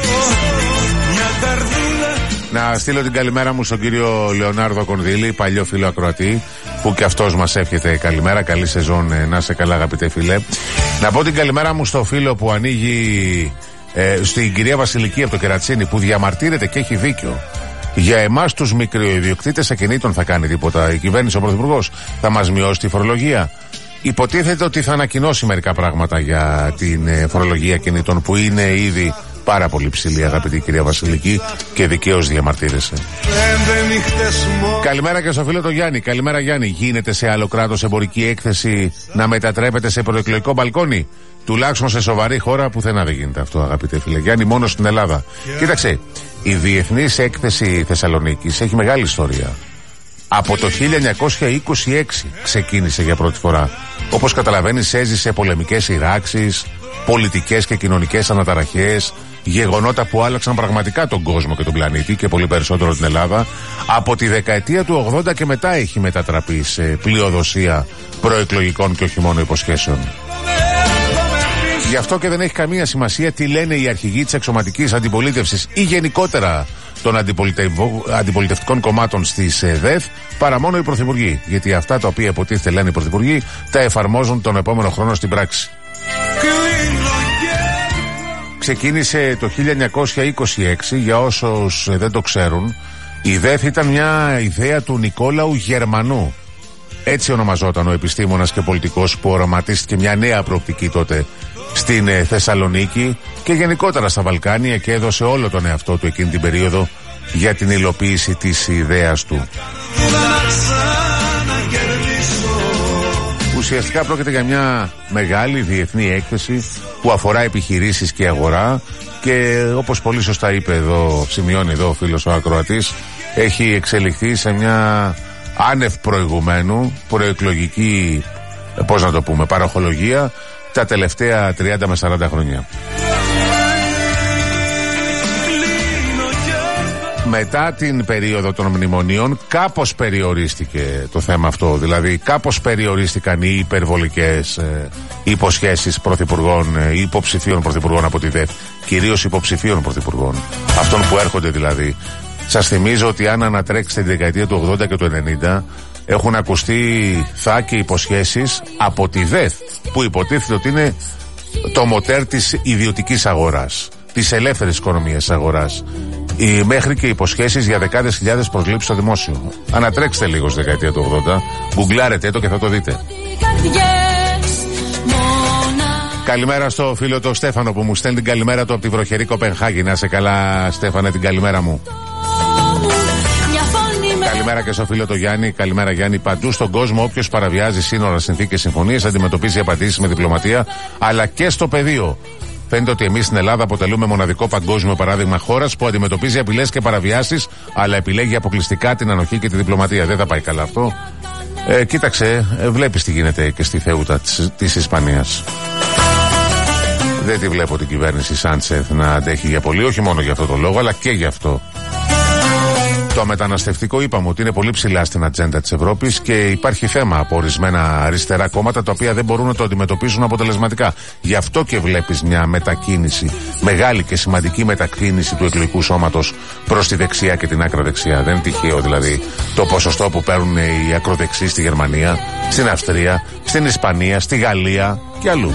Να στείλω την καλημέρα μου στον κύριο Λεωνάρδο Κονδύλη, παλιό φίλο ακροατή, που και αυτός μας εύχεται καλημέρα, καλή σεζόν, να είσαι καλά αγαπητέ φίλε. Να πω την καλημέρα μου στο φίλο που ανοίγει στην κυρία Βασιλική από το Κερατσίνι, που διαμαρτύρεται και έχει δίκιο. Για εμάς τους μικροϊδιοκτήτες ακινήτων θα κάνει τίποτα η κυβέρνηση, ο Πρωθυπουργός? Θα μας μειώσει τη φορολογία? Υποτίθεται ότι θα ανακοινώσει μερικά πράγματα για την φορολογία ακινήτων που είναι ήδη πάρα πολύ ψηλή, αγαπητή κυρία Βασιλική, και δικαίως διαμαρτύρεσαι. Καλημέρα και στο φίλο τον Γιάννη. Καλημέρα Γιάννη. Γίνεται σε άλλο κράτος εμπορική έκθεση να μετατρέπεται σε προεκλογικό μπαλκόνι? Τουλάχιστον σε σοβαρή χώρα πουθενά δεν γίνεται αυτό, αγαπητέ φίλε Γιάννη, μόνο στην Ελλάδα. Κοίταξε, η Διεθνής Έκθεση Θεσσαλονίκης έχει μεγάλη ιστορία. Από το 1926 ξεκίνησε για πρώτη φορά. Όπως καταλαβαίνεις, έζησε πολεμικές σειράξεις, πολιτικές και κοινωνικές αναταραχές, γεγονότα που άλλαξαν πραγματικά τον κόσμο και τον πλανήτη και πολύ περισσότερο την Ελλάδα. Από τη δεκαετία του 80 και μετά έχει μετατραπεί σε πλειοδοσία προεκλογικών και όχι μόνο υποσχέσεων. Γι' αυτό και δεν έχει καμία σημασία τι λένε οι αρχηγοί της εξωματικής αντιπολίτευσης ή γενικότερα των αντιπολιτευτικών κομμάτων στις ΔΕΘ, παρά μόνο οι πρωθυπουργοί. Γιατί αυτά τα οποία υποτίθεται λένε οι πρωθυπουργοί τα εφαρμόζουν τον επόμενο χρόνο στην πράξη. Ξεκίνησε το 1926, για όσους δεν το ξέρουν. Η ΔΕΘ ήταν μια ιδέα του Νικόλαου Γερμανού. Έτσι ονομαζόταν ο επιστήμονας και πολιτικός που οραματίστηκε μια νέα προοπτική τότε στην Θεσσαλονίκη και γενικότερα στα Βαλκάνια και έδωσε όλο τον εαυτό του εκείνη την περίοδο για την υλοποίηση της ιδέας του. Ουσιαστικά πρόκειται για μια μεγάλη διεθνή έκθεση που αφορά επιχειρήσεις και αγορά και όπως πολύ σωστά είπε εδώ, σημειώνει εδώ ο φίλος ο ακροατής, έχει εξελιχθεί σε μια άνευ προηγουμένου προεκλογική, πώς να το πούμε, παροχολογία τα τελευταία 30 με 40 χρόνια. Μετά την περίοδο των μνημονίων κάπως περιορίστηκε το θέμα αυτό, δηλαδή κάπως περιορίστηκαν οι υπερβολικές υποσχέσεις πρωθυπουργών, υποψηφίων πρωθυπουργών από τη ΔΕΘ, κυρίως υποψηφίων πρωθυπουργών, αυτών που έρχονται δηλαδή. Σας θυμίζω ότι αν ανατρέξετε τη δεκαετία του 80 και του 90 έχουν ακουστεί και υποσχέσεις από τη ΔΕΘ που υποτίθεται ότι είναι το μοτέρ της ιδιωτικής αγοράς, της ελεύθερης οικονομίας αγοράς, μέχρι και υποσχέσεις για δεκάδες χιλιάδες προσλήψεις στο δημόσιο. Ανατρέξτε λίγο στη δεκαετία του 80, γκουγκλάρετε το και θα το δείτε. Καλημέρα στο φίλο το Στέφανο που μου στέλνει την καλημέρα του από τη βροχερή Κοπενχάγη. Να σε καλά Στέφανε, την καλημέρα μου. Καλημέρα και στο φίλο το Γιάννη. Καλημέρα Γιάννη. Παντού στον κόσμο, όποιος παραβιάζει σύνορα, συνθήκες, συμφωνίες, αντιμετωπίζει απαντήσεις με διπλωματία, αλλά και στο πεδίο. Φαίνεται ότι εμείς στην Ελλάδα αποτελούμε μοναδικό παγκόσμιο παράδειγμα χώρας που αντιμετωπίζει απειλές και παραβιάσεις, αλλά επιλέγει αποκλειστικά την ανοχή και τη διπλωματία. Δεν θα πάει καλά αυτό. Κοίταξε, βλέπεις τι γίνεται και στη Θεούτα της Ισπανίας. Δεν τη βλέπω την κυβέρνηση Σάντσεθ να αντέχει για πολύ, όχι μόνο για αυτό το λόγο, αλλά και για αυτό. Το μεταναστευτικό είπαμε ότι είναι πολύ ψηλά στην ατζέντα της Ευρώπης και υπάρχει θέμα από ορισμένα αριστερά κόμματα τα οποία δεν μπορούν να το αντιμετωπίσουν αποτελεσματικά. Γι' αυτό και βλέπεις μια μετακίνηση, μεγάλη και σημαντική μετακίνηση του εκλογικού σώματος προς τη δεξιά και την άκρα δεξιά. Δεν είναι τυχαίο δηλαδή το ποσοστό που παίρνουν οι ακροδεξιοί στη Γερμανία, στην Αυστρία, στην Ισπανία, στη Γαλλία και αλλού.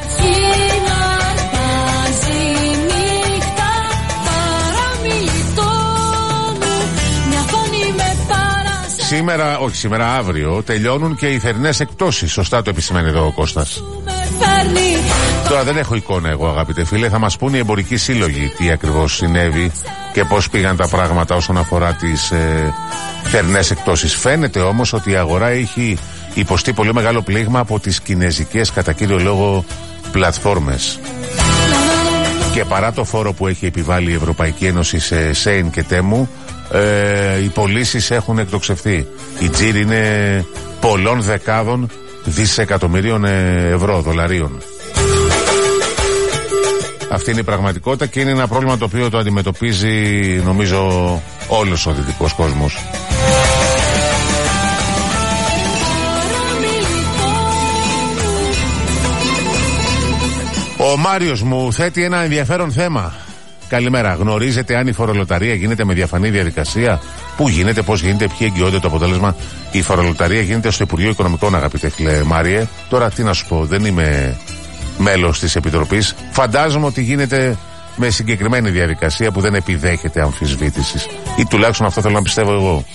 Σήμερα, αύριο τελειώνουν και οι θερινές εκπτώσεις. Σωστά το επισημαίνει εδώ ο Κώστας. Τώρα δεν έχω εικόνα εγώ, αγαπητέ φίλε. Θα μας πούν οι εμπορικοί σύλλογοι τι ακριβώς συνέβη και πώς πήγαν τα πράγματα όσον αφορά τις θερινές εκπτώσεις. Φαίνεται όμως ότι η αγορά έχει υποστεί πολύ μεγάλο πλήγμα από τις κινεζικές κατά κύριο λόγο πλατφόρμες. Και παρά το φόρο που έχει επιβάλει η Ευρωπαϊκή Ένωση σε Σέιν και Τέμου, οι πωλήσεις έχουν εκτοξευθεί. Η τζίρι είναι πολλών δεκάδων δισεκατομμυρίων ευρώ, δολαρίων. Αυτή είναι η πραγματικότητα και είναι ένα πρόβλημα το οποίο το αντιμετωπίζει νομίζω όλος ο δυτικός κόσμος. Ο Μάριος μου θέτει ένα ενδιαφέρον θέμα. Καλημέρα. Γνωρίζετε αν η φορολοταρία γίνεται με διαφανή διαδικασία? Πού γίνεται, πώς γίνεται, ποιοι εγγυώνται το αποτέλεσμα? Η φορολοταρία γίνεται στο Υπουργείο Οικονομικών, αγαπητέ φίλε Μάριε. Τώρα τι να σου πω, δεν είμαι μέλος της Επιτροπής. Φαντάζομαι ότι γίνεται με συγκεκριμένη διαδικασία που δεν επιδέχεται αμφισβήτησης. Ή τουλάχιστον αυτό θέλω να πιστεύω εγώ.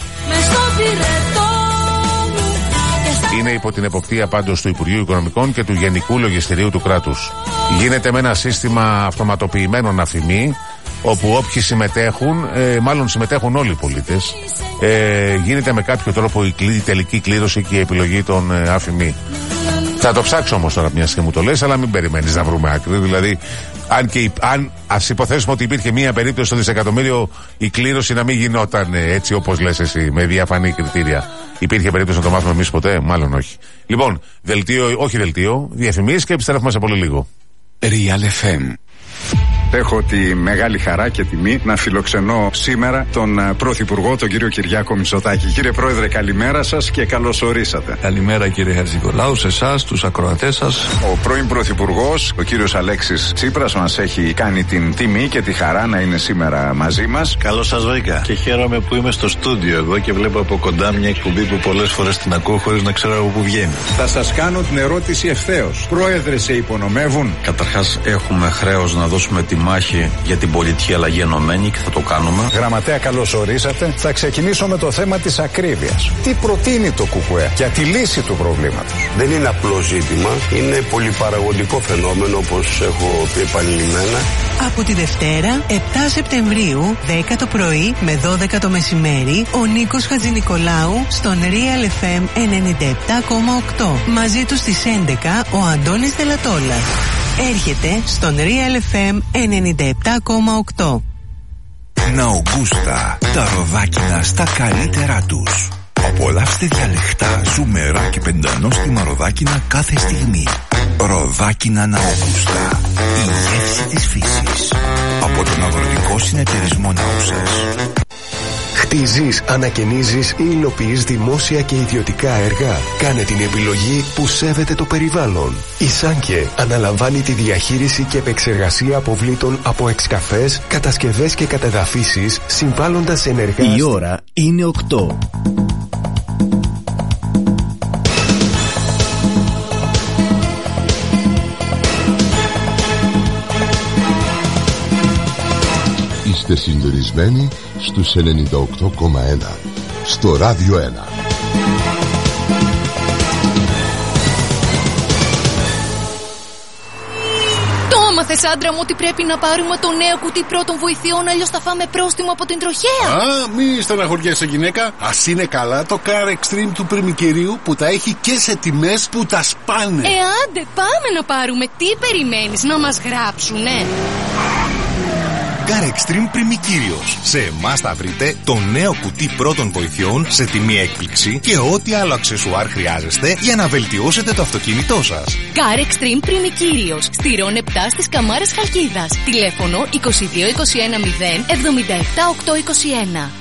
Είναι υπό την εποπτεία πάντως του Υπουργείου Οικονομικών και του Γενικού Λογιστηρίου του κράτους. Γίνεται με ένα σύστημα αυτοματοποιημένων αφημί, όπου όποιοι συμμετέχουν, μάλλον συμμετέχουν όλοι οι πολίτες, γίνεται με κάποιο τρόπο η τελική κλήρωση και η επιλογή των αφημί. Θα το ψάξω όμως τώρα, μιας και μου το λες, αλλά μην περιμένεις να βρούμε άκρη. Δηλαδή, αν ας υποθέσουμε ότι υπήρχε μία περίπτωση στο δισεκατομμύριο, η κλήρωση να μην γινόταν έτσι όπως λες εσύ, με διαφανή κριτήρια. Υπήρχε περίπτωση να το μάθουμε εμείς ποτέ? Μάλλον όχι. Λοιπόν, διαφημίσεις και επιστρέφουμε σε πολύ λίγο. Real FM. Έχω τη μεγάλη χαρά και τιμή να φιλοξενώ σήμερα τον Πρωθυπουργό, τον κύριο Κυριάκο Μητσοτάκη. Κύριε Πρόεδρε, καλημέρα σας και καλώς ορίσατε. Καλημέρα κύριε Χατζηνικολάου, σε εσάς, τους ακροατές σας. Ο πρώην Πρωθυπουργός, ο κύριος Αλέξης Τσίπρας, μας έχει κάνει την τιμή και τη χαρά να είναι σήμερα μαζί μας. Καλώς σας βρήκα και χαίρομαι που είμαι στο στούντιο εδώ και βλέπω από κοντά μια εκπομπή που πολλές φορές την ακούω χωρίς να ξέρω από πού βγαίνει. Θα σας κάνω την ερώτηση ευθέως. Πρόεδρε, σε υπονομεύουν? Καταρχάς, έχουμε χρέος να δώσουμε τη μάχη για την πολιτική αλλαγή ενωμένη και θα το κάνουμε. Γραμματέα, καλώς ορίσατε. Θα ξεκινήσω με το θέμα της ακρίβειας. Τι προτείνει το ΚΚΕ για τη λύση του προβλήματος? Δεν είναι απλό ζήτημα, είναι πολυπαραγωγικό φαινόμενο, όπως έχω πει επανειλημμένα. Από τη Δευτέρα, 7 Σεπτεμβρίου, 10 το πρωί με 12 το μεσημέρι, ο Νίκος Χατζηνικολάου στον Real FM 97,8. Μαζί του στις 11 ο Αντώνης Δελατόλας. Έρχεται στον Real FM 97,8. Ναουγκούστα, τα ροδάκινα στα καλύτερά τους. Απολαύστε διαλεκτά, ζουμερά και πεντανόστιμα ροδάκινα κάθε στιγμή. Ροδάκινα Ναουγκούστα, η γεύση της φύσης. Από τον Αγροτικό Συνεταιρισμό Ναούσας. Χτίζεις, ανακαινίζεις ή υλοποιείς δημόσια και ιδιωτικά έργα? Κάνε την επιλογή που σέβεται το περιβάλλον. Η Σάνκε αναλαμβάνει τη διαχείριση και επεξεργασία αποβλήτων από εξκαφές, κατασκευές και κατεδαφίσεις, συμβάλλοντας ενεργά. Η ώρα είναι 8. Είστε συντονισμένοι στους 98,1 στο Ράδιο 1. Έμαθες, άντρα μου, ότι πρέπει να πάρουμε το νέο κουτί πρώτων βοηθειών, αλλιώς θα φάμε πρόστιμο από την τροχέα. Μη στεναχωριέσαι, γυναίκα. Ας είναι καλά το Car Extreme του πριμικυρίου που τα έχει και σε τιμές που τα σπάνε. Άντε, πάμε να πάρουμε. Τι περιμένεις, να μας γράψουνε? Car Extreme Πριμικύριος. Σε εμάς θα βρείτε το νέο κουτί πρώτων βοηθειών σε τιμή έκπληξη και ό,τι άλλο αξεσουάρ χρειάζεστε για να βελτιώσετε το αυτοκίνητό σας. Car Extreme Πριμικύριος. Στηρών 7 στις Καμάρες Χαλκίδας. Τηλέφωνο 2221 0 77 821.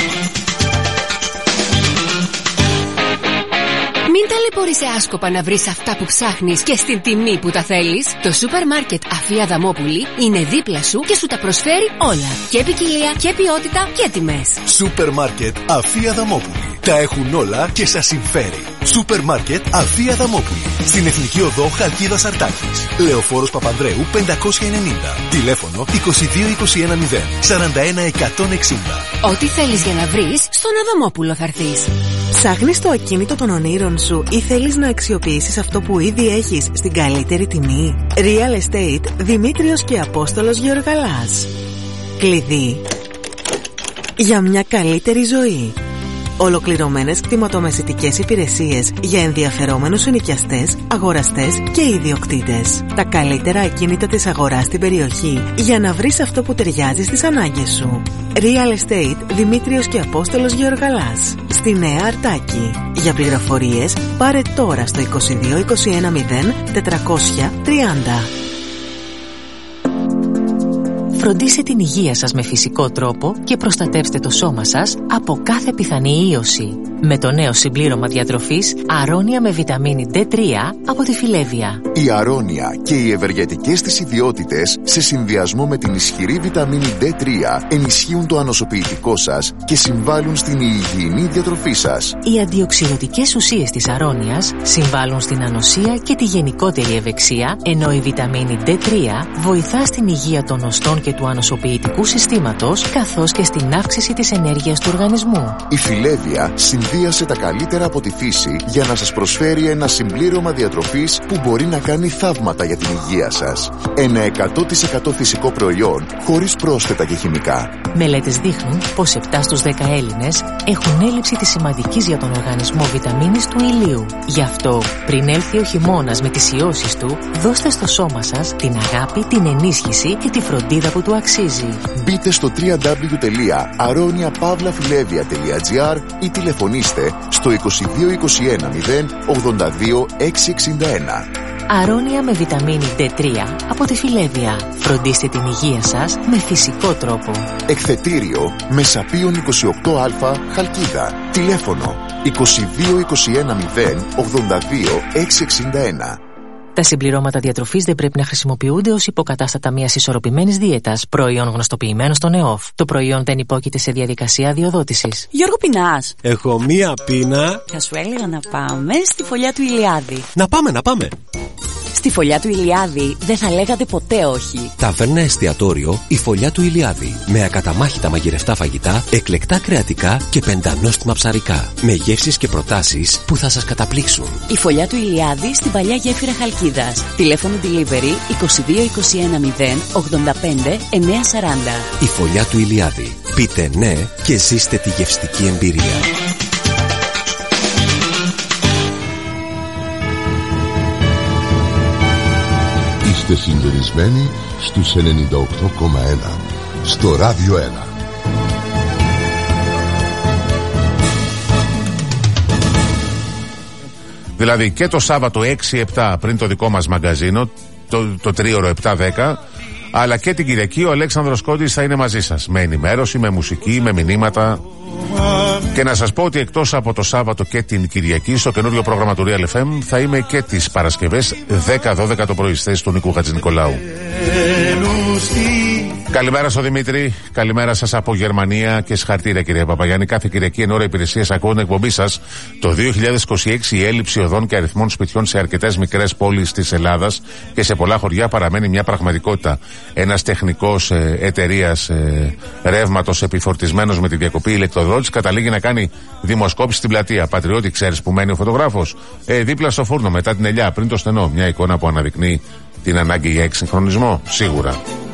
Μην ταλαιπωρείσαι άσκοπα να βρεις αυτά που ψάχνεις και στην τιμή που τα θέλεις. Το σούπερ μάρκετ Αφία Δαμόπουλη είναι δίπλα σου και σου τα προσφέρει όλα. Και ποικιλία και ποιότητα και τιμές. Σούπερ μάρκετ Αφία Δαμόπουλη. Τα έχουν όλα και σας συμφέρει. Σούπερ μάρκετ Αφία Δαμόπουλη. Στην Εθνική Οδό Χαλκίδας Αρτάκης. Λεωφόρος Παπανδρέου 590. Τηλέφωνο 2221 0 41 160. Ό,τι θέλεις για να βρεις, στον Αδαμόπουλο θα έρθεις. Ψάχνεις το ακίνητο των ονείρων σου ή θέλεις να αξιοποιήσεις αυτό που ήδη έχεις στην καλύτερη τιμή? Real Estate Δημήτριος και Απόστολος Γεωργαλάς. Κλειδί για μια καλύτερη ζωή. Ολοκληρωμένες κτηματομεσητικές υπηρεσίες για ενδιαφερόμενους ενοικιαστές, αγοραστές και ιδιοκτήτες. Τα καλύτερα ακίνητα της αγοράς στην περιοχή για να βρεις αυτό που ταιριάζει στις ανάγκες σου. Real Estate Δημήτριος και Απόστολος Γεωργαλάς. Στη Νέα Αρτάκη. Για πληροφορίες πάρε τώρα στο 2221 0 430. Φροντίστε την υγεία σας με φυσικό τρόπο και προστατεύστε το σώμα σας από κάθε πιθανή ίωση. Με το νέο συμπλήρωμα διατροφής Αρώνια με βιταμίνη D3 από τη Φιλέβια. Η Αρώνια και οι ευεργετικές της ιδιότητες σε συνδυασμό με την ισχυρή βιταμίνη D3 ενισχύουν το ανοσοποιητικό σας και συμβάλλουν στην υγιεινή διατροφή σας. Οι αντιοξυδοτικές ουσίες της Αρώνιας συμβάλλουν στην ανοσία και τη γενικότερη ευεξία, ενώ η βιταμίνη D3 βοηθά στην υγεία των οστών και του ανοσοποιητικού συστήματος, καθώς και στην αύξηση της ενέργειας του οργανισμού. Η Φιλέβια συνδύασε τα καλύτερα από τη φύση για να σας προσφέρει ένα συμπλήρωμα διατροφής που μπορεί να κάνει θαύματα για την υγεία σας. Ένα 100% φυσικό προϊόν, χωρίς πρόσθετα και χημικά. Μελέτες δείχνουν πως 7 στους 10 Έλληνες έχουν έλλειψη της σημαντικής για τον οργανισμό βιταμίνης του ηλίου. Γι' αυτό, πριν έλθει ο χειμώνας με τις ιώσεις του, δώστε στο σώμα σας την αγάπη, την ενίσχυση και τη φροντίδα που του αξίζει. Μπείτε στο www.aroniapavlafilevia.gr ή τηλεφωνήστε στο 2221 0 82 661. Αρώνια με βιταμίνη D3 από τη Φιλέβια. Φροντίστε την υγεία σας με φυσικό τρόπο. Εκθετήριο Μεσαπίων 28α Χαλκίδα. Τηλέφωνο 2221 0 82 661. Τα συμπληρώματα διατροφής δεν πρέπει να χρησιμοποιούνται ως υποκατάστατα μιας ισορροπημένης δίαιτας, προϊόν γνωστοποιημένο στον ΕΟΦ. Το προϊόν δεν υπόκειται σε διαδικασία αδειοδότησης. Γιώργο, πεινάς? Έχω μία πείνα. Θα σου έλεγα να πάμε στη Φωλιά του Ηλιάδη. Να πάμε. Στη Φωλιά του Ηλιάδη δεν θα λέγατε ποτέ όχι. Ταβέρνα εστιατόριο η Φωλιά του Ηλιάδη. Με ακαταμάχητα μαγειρευτά φαγητά, εκλεκτά κρεατικά και πεντανόστιμα ψαρικά. Με γεύσεις και προτάσεις που θα σας καταπλήξουν. Η Φωλιά του Ηλιάδη στην παλιά γέφυρα Χαλκίδας. Τηλέφωνο delivery 2221 0 85 940. Η Φωλιά του Ηλιάδη. Πείτε ναι και ζήστε τη γευστική εμπειρία. Είστε συντονισμένοι στους 98,1 στο Ράδιο 1. Δηλαδή και το Σάββατο 6-7 πριν το δικό μας μαγκαζίνο, το τρίωρο 7-10, αλλά και την Κυριακή ο Αλέξανδρος Κόντης θα είναι μαζί σας με ενημέρωση, με μουσική, με μηνύματα. Και να σας πω ότι εκτός από το Σάββατο και την Κυριακή στο καινούριο πρόγραμμα του Real FM θα είμαι και τις Παρασκευές 10-12 το πρωί στη θέση του Νίκου Χατζηνικολάου. Καλημέρα στο Δημήτρη, καλημέρα σας από Γερμανία και συγχαρητήρια κύριε Παπαγιάννη. Κάθε Κυριακή εν ώρα υπηρεσίας ακούω την εκπομπή σας. Το 2026 η έλλειψη οδών και αριθμών σπιτιών σε αρκετές μικρές πόλεις της Ελλάδας και σε πολλά χωριά παραμένει μια πραγματικότητα. Ένας τεχνικός εταιρείας ρεύματος επιφορτισμένος με τη διακοπή ηλεκτροδότηση καταλήγει να κάνει δημοσκόπηση στην πλατεία. Πατριώτη, ξέρεις που μένει ο φωτογράφος? Δίπλα στο φούρνο, μετά την ελιά, πριν το στενό. Μια εικόνα που αναδεικνύει την ανάγκη για εξυγχρονισμό, σίγουρα.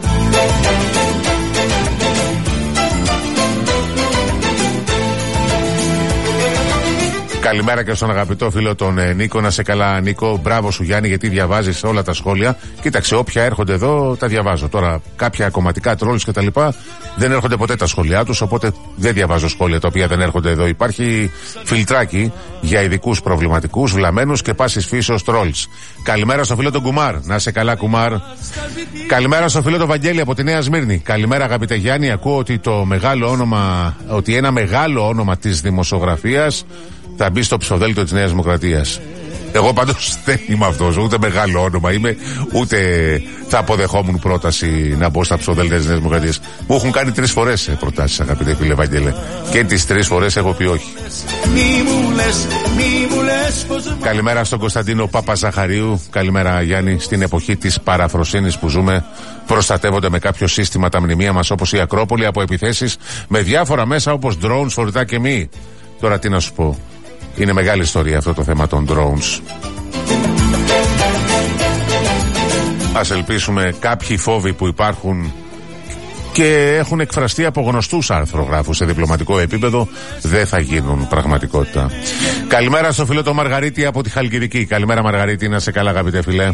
Καλημέρα και στον αγαπητό φίλο τον Νίκο. Να σε καλά, Νίκο. Μπράβο σου, Γιάννη, γιατί διαβάζεις όλα τα σχόλια. Κοίταξε, όποια έρχονται εδώ τα διαβάζω. Τώρα, κάποια κομματικά τρόλς κτλ. Δεν έρχονται ποτέ τα σχόλιά τους, οπότε δεν διαβάζω σχόλια τα οποία δεν έρχονται εδώ. Υπάρχει φιλτράκι για ειδικούς προβληματικούς, βλαμμένους και πάσης φύσεως τρόλς. Καλημέρα στο φίλο τον Κουμάρ. Να σε καλά, Κουμάρ. Καλημέρα στο φίλο τον Βαγγέλη από τη Νέα Σμύρνη. Καλημέρα, αγαπητέ Γιάννη. Ακούω ότι ένα μεγάλο όνομα της δημοσιογραφίας θα μπει στο ψηφοδέλτιο της Νέας Δημοκρατίας. Εγώ πάντως δεν είμαι αυτός, ούτε μεγάλο όνομα είμαι, ούτε θα αποδεχόμουν πρόταση να μπω στα ψηφοδέλτια της Νέας Δημοκρατίας. Μου έχουν κάνει 3 φορές προτάσεις, αγαπητέ φίλε Βαγγέλε, και τις 3 φορές έχω πει όχι. Καλημέρα στον Κωνσταντίνο Παπαζαχαρίου. Καλημέρα, Γιάννη. Στην εποχή της παραφροσύνης που ζούμε, προστατεύονται με κάποιο σύστημα τα μνημεία μας, όπως η Ακρόπολη, από επιθέσεις με διάφορα μέσα όπως drones, φορητά και μη. Τώρα τι να σου πω. Είναι μεγάλη ιστορία αυτό το θέμα των drones. Ας ελπίσουμε κάποιοι φόβοι που υπάρχουν και έχουν εκφραστεί από γνωστούς αρθρογράφους σε διπλωματικό επίπεδο δεν θα γίνουν πραγματικότητα. Καλημέρα στο φίλο το Μαργαρίτη από τη Χαλκιδική. Καλημέρα, Μαργαρίτη, να σε καλά, αγαπητέ φίλε.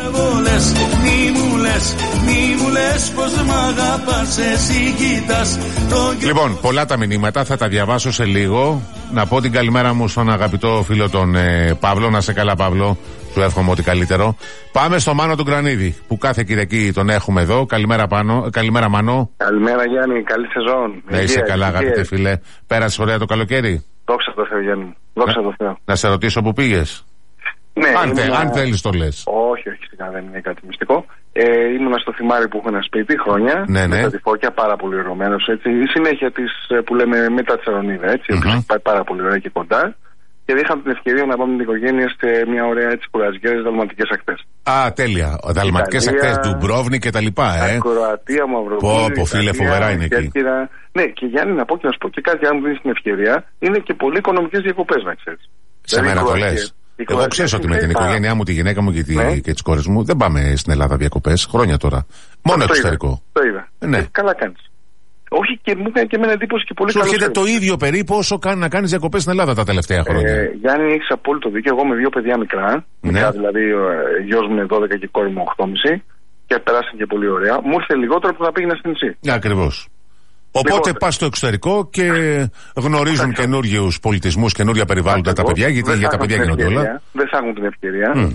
Λοιπόν, πολλά τα μηνύματα, θα τα διαβάσω σε λίγο. Να πω την καλημέρα μου στον αγαπητό φίλο τον Παύλο. Να σε καλά, Παύλο. Του εύχομαι ό,τι καλύτερο. Πάμε στο Μάνο του Γκρανίδη, που κάθε Κυριακή τον έχουμε εδώ. Καλημέρα, καλημέρα, Μάνο. Καλημέρα, Γιάννη. Καλή σεζόν. Να είσαι καλά, αγαπητέ φίλε. Πέρασε ωραία το καλοκαίρι? Δόξα τω Θεώ, Γιάννη. Δόξα τω Θεώ. Να σε ρωτήσω που πήγες? Ναι, αν θέλεις το λες. Όχι, σιγά δεν είναι κάτι μυστικό. Ήμουνα στο Θυμάρι που έχω ένα σπίτι χρόνια. Ναι. Μετά τη φώκια, πάρα πολύ ερωμένος. Η συνέχεια της που λέμε μετά τη Σαρονίδα. Πάει πάρα πολύ ωραία και κοντά. Και είχαμε την ευκαιρία να πάμε με την οικογένεια σε μια ωραία κουραζιέρες δαλματικές ακτές. Α, τέλεια. Δαλματικές ακτές, Ντουμπρόβνη και τα λοιπά, Κροατία, Μαυροβούνιο. Πω, φίλε, φοβερά είναι εκεί. Ναι, και Γιάννη, να πω και κάτι, αν μου δίνεις την ευκαιρία, είναι και πολύ οικονομικές διακοπές, να ξέρεις. Σε μένα το λες. Εγώ ξέρω ότι με την οικογένειά μου, τη γυναίκα μου και τις κόρες μου δεν πάμε στην Ελλάδα διακοπές. Χρόνια τώρα. Μόνο εξωτερικό. Το είδα. Ναι. Καλά κάνεις. Όχι, και μου έκανε και εμένα εντύπωση και πολύ καλό. Σου έρχεται το ίδιο περίπου όσο κάνει να κάνεις διακοπές στην Ελλάδα τα τελευταία χρόνια. Γιάννη, έχεις απόλυτο δίκιο. Εγώ με 2 παιδιά μικρά. Μικρά, δηλαδή, γιος μου είναι 12 και η κόρη μου 8,5. Και περάσαν και πολύ ωραία. Μου ήρθε λιγότερο που θα πήγαινα στην νησί. Ακριβώς. Οπότε πας στο εξωτερικό και γνωρίζουν καινούριους πολιτισμούς, καινούρια περιβάλλοντα τα παιδιά, γιατί για τα παιδιά γίνονται όλα. Δεν θα έχουν την ευκαιρία.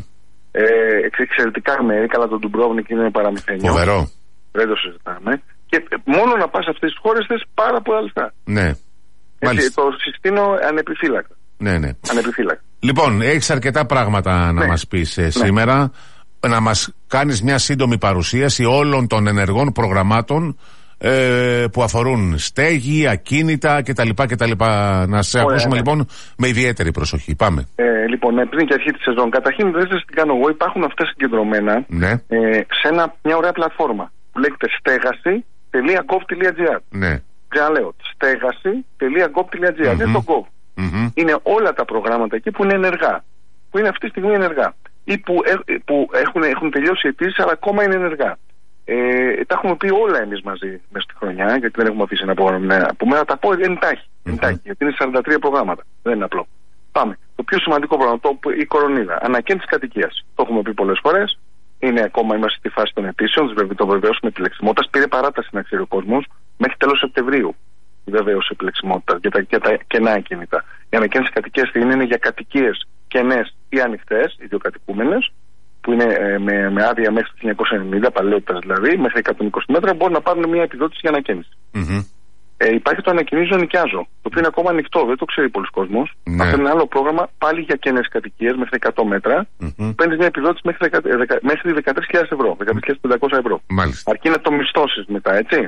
Εξαιρετικά μέρη, καλά το Ντουμπρόβνικ είναι παραμυθένιο. Φοβερό. Δεν το συζητάμε. Και μόνο να πας σε αυτές τις χώρες θες πάρα πολλά λεφτά. Ναι. Το συστήνω ανεπιφύλακτα. Ναι. Ανεπιφύλακτα. Λοιπόν, έχεις αρκετά πράγματα να μας πεις σήμερα. Να μας κάνεις μια σύντομη παρουσίαση όλων των ενεργών προγραμμάτων που αφορούν στέγη, ακίνητα κτλ. Να σε ακούσουμε λοιπόν με ιδιαίτερη προσοχή. Πάμε. Λοιπόν, πριν και αρχή τη σεζόν, καταρχήν δεν σας την κάνω εγώ, υπάρχουν αυτά συγκεντρωμένα σε μια ωραία πλατφόρμα που λέγεται στέγαση.gov.gr. Ναι. Ξαναλέω, στέγαση.gov.gr. Είναι το gov. Είναι όλα τα προγράμματα εκεί που είναι ενεργά. Που είναι αυτή τη στιγμή ενεργά. Ή που έχουν τελειώσει αιτήσεις, αλλά ακόμα είναι ενεργά. Τα έχουμε πει όλα εμείς μαζί μέσα στη χρονιά, γιατί δεν έχουμε αφήσει ένα πρόγραμμα που μένα τα πω εντάχει. Γιατί είναι 43 προγράμματα. Δεν είναι απλό. Πάμε. Το πιο σημαντικό πρόγραμμα, η κορονίδα. Ανακαίνιση κατοικίας. Το έχουμε πει πολλές φορές. Είναι ακόμα, είμαστε στη φάση των αιτήσεων. Το βεβαιώσουμε επιλεξιμότητας. Πήρε παράταση να ξέρει ο κόσμος μέχρι τέλος Σεπτεμβρίου. Η βεβαίωση επιλεξιμότητας για τα κενά ακίνητα. Η ανακαίνιση κατοικίας είναι για κατοικίες κενές ή ανοιχτές, ιδιοκατοικούμενες, που είναι με άδεια μέχρι το 1990, παλαιότητας δηλαδή, μέχρι 120 μέτρα, μπορούν να πάρουν μια επιδότηση για ανακαίνιση. υπάρχει το ανακοινίζω νοικιάζω, το οποίο είναι ακόμα ανοιχτό, δεν το ξέρει πολλοί κόσμος. Ναι. Αυτό είναι ένα άλλο πρόγραμμα πάλι για καινές κατοικίες μέχρι 100 μέτρα. Παίρνεις μια επιδότηση μέχρι 13.000 ευρώ, 13.500 ευρώ. Μάλιστα. Αρκεί να το μισθώσεις μετά, έτσι.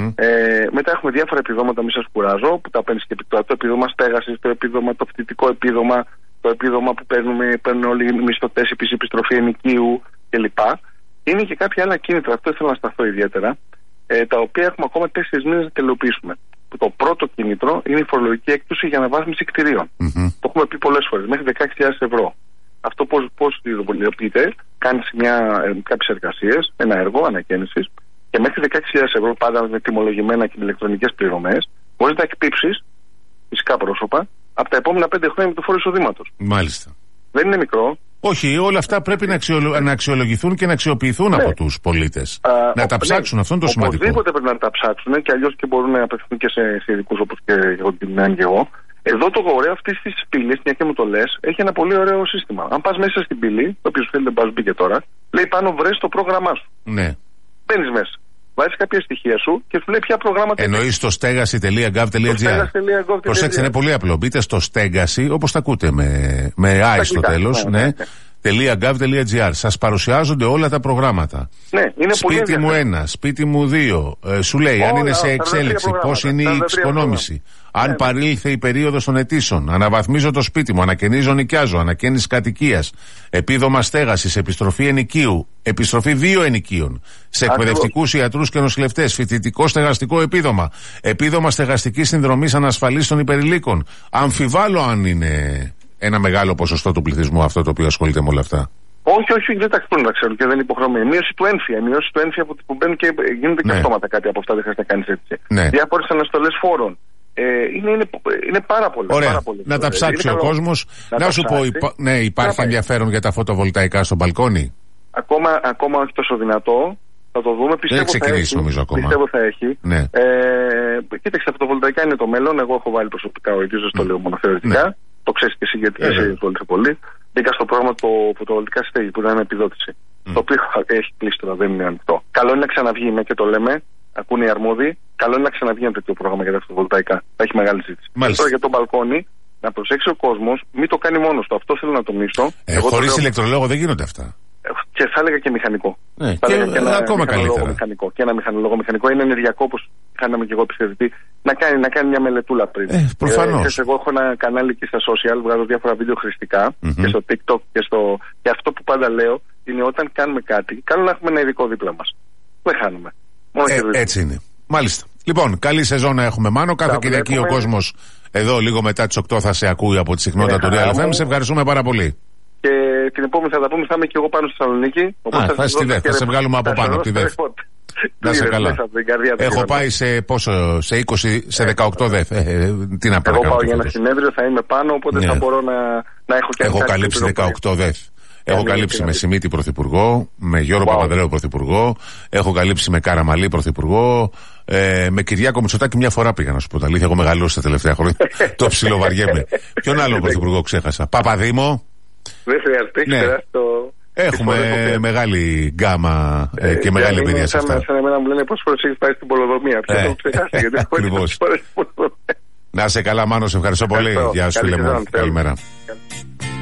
Μετά έχουμε διάφορα επιδόματα, μη σας κουράζω, που τα παίρνεις και το επίδομα στέγασης, το επίδομα, το φοιτητικό επίδομα, το επίδομα που παίρνουν όλοι οι μισθωτές, επιστροφή ενοικίου κλπ. Είναι και κάποια άλλα κίνητρα, αυτό ήθελα να σταθώ ιδιαίτερα, τα οποία έχουμε ακόμα 4 μήνες να τελειοποιήσουμε. Το πρώτο κίνητρο είναι η φορολογική έκπτωση για αναβάθμιση κτηρίων. Το έχουμε πει πολλές φορές, μέχρι 16.000 ευρώ. Αυτό πώς υλοποιείται, κάνεις κάποιες εργασίες, ένα έργο ανακαίνησης και μέχρι 16.000 ευρώ, πάντα με τιμολογημένα και ηλεκτρονικές πληρωμές, μπορείς να εκπίψεις φυσικά πρόσωπα από τα επόμενα 5 χρόνια με το φόρο εισοδήματος. Μάλιστα. Δεν είναι μικρό. Όχι, όλα αυτά πρέπει να αξιολογηθούν και να αξιοποιηθούν από τους πολίτες. Να τα ψάξουν, αυτό είναι το σημαντικό. Οπωσδήποτε πρέπει να τα ψάξουν και αλλιώς και μπορούν να απευθυνθούν και σε ειδικούς όπως και εγώ την εγώ. Εδώ το ωραίο αυτή τη πύλη, μια και μου το λες, έχει ένα πολύ ωραίο σύστημα. Αν πας μέσα στην πύλη, το οποίο σου θέλει δεν μπήκε τώρα, λέει πάνω βρες το πρόγραμμά σου. Ναι. Μπαίνεις μέσα. Βάζεις κάποια στοιχεία σου και σου λέει ποια προγράμματα. Εννοείς στο στέγαση.gov.gr. Προσέξτε, είναι πολύ απλό. Μπείτε στο στέγαση, όπως τα ακούτε, με άι στο τέλος. Ναι. .gov.gr. Σας παρουσιάζονται όλα τα προγράμματα. Ναι, είναι σπίτι μου 1, σπίτι μου 2. Σου λέει αν είναι σε εξέλιξη, πώς είναι η εξοικονόμηση. Αν παρήλθε η περίοδος των αιτήσεων. Αναβαθμίζω το σπίτι μου, ανακαινίζω, νοικιάζω, ανακαίνιση κατοικίας. Επίδομα στέγασης, επιστροφή ενοικίου, επιστροφή 2 ενοικίων. Σε εκπαιδευτικούς ιατρούς και νοσηλευτές, φοιτητικό στεγαστικό επίδομα. Επίδομα στεγαστικής συνδρομής ανασφαλής των υπερηλίκων. Αμφιβάλλω αν είναι ένα μεγάλο ποσοστό του πληθυσμού αυτό το οποίο ασχολείται με όλα αυτά. Όχι, δεν τα ξέρω και δεν είναι υποχρεωμένη. Μείωση του έμφυα που μπαίνουν και γίνονται και αυτόματα κάτι από αυτά, δεν χρειάζεται να κάνεις έτσι. Ναι. Διάφορες αναστολές φόρων. Είναι πάρα πολύ. Ωραία. Πάρα πολύ. Να τα ψάξει ο κόσμος. Να σου πω, υπάρχει ενδιαφέρον για τα φωτοβολταϊκά στο μπαλκόνι. Ακόμα όχι τόσο δυνατό. Θα το δούμε. Πιστεύω δεν ξεκινήσει νομίζω ακόμα. Πιστεύω θα έχει. Ναι. Κοίταξε, τα φωτοβολταϊκά είναι το μέλλον. Εγώ έχω βάλει προσωπικά ο ίδιος, το λέω μόνο θεωρητικά. Ναι. Το ξέρεις και εσύ γιατί σε πολύ. Μπήκα στο πρόγραμμα το φωτοβολταϊκά στέγη που ήταν ανεπιδότηση. Το οποίο έχει κλείσει τώρα, δεν είναι ανοιχτό. Καλό είναι να ξαναβγεί, και το λέμε. Ακούνε οι αρμόδιοι. Καλό είναι να ξαναβγεί ένα τέτοιο πρόγραμμα για τα φωτοβολταϊκά. Θα έχει μεγάλη ζήτηση. Τώρα για το μπαλκόνι, να προσέξει ο κόσμος, μην το κάνει μόνος του. Αυτό θέλω να τονίσω. Χωρίς ηλεκτρολόγο δεν γίνονται αυτά. Και θα έλεγα και μηχανικό. Και ακόμα καλύτερα. Μηχανικό. Και ένα μηχανολόγο μηχανικό. Είναι ενεργειακό, όπως κάναμε και εγώ επιστευτή. Να κάνει μια μελετούλα πριν. Προφανώς. Εγώ έχω ένα κανάλι εκεί στα social, βγάζω διάφορα βίντεο χρηστικά και στο TikTok και αυτό που πάντα λέω είναι όταν κάνουμε κάτι, καλό να έχουμε ένα ειδικό δίπλα μας. Δεν χάνουμε. Έτσι είναι. Μάλιστα. Λοιπόν, καλή σεζόν να έχουμε, Μάνο. Κάθε Κυριακή ο κόσμος εδώ λίγο μετά τις 8 θα σε ακούει από τη συχνότητα του Real FM. Σε ευχαριστούμε πάρα πολύ. Και την επόμενη θα τα πούμε, θα είμαι και εγώ πάνω στη Θεσσαλονίκη. Θα σε βγάλουμε από πάνω από τη ΔΕΦ. Να σε καλά. Έχω πάει σε 20, σε 18 ΔΕΦ. Τι να εγώ πάω για ένα συνέδριο, θα είμαι πάνω, οπότε θα μπορώ να έχω και έχω καλύψει 18 ΔΕΦ. Έχω καλύψει με Σιμίτη Πρωθυπουργό, με Γιώργο Παπανδρέου Πρωθυπουργό, έχω καλύψει με Καραμαλή Πρωθυπουργό, με Κυριάκο Μητσοτάκη μια φορά πήγα να σου πω τα αλήθεια. Έχω μεγαλώσει τα τελευταία χρόνια. Το ψιλοβαριέμαι. Ποιον άλλο Πρωθυπουργό ξέχασα? Παπαδήμο. Δεν χρειάζεται, έχουμε μεγάλη γκάμα και μεγάλη εμπειρία σε αυτά. Σαν εμένα μου λένε πόσες φορές έχεις πάει στην πολεοδομία. Ποιος το ξεχάσει, γιατί έχω Να σε καλά, Μάνο, σε ευχαριστώ πολύ. Γεια σου, Λεμόν. Καλημέρα.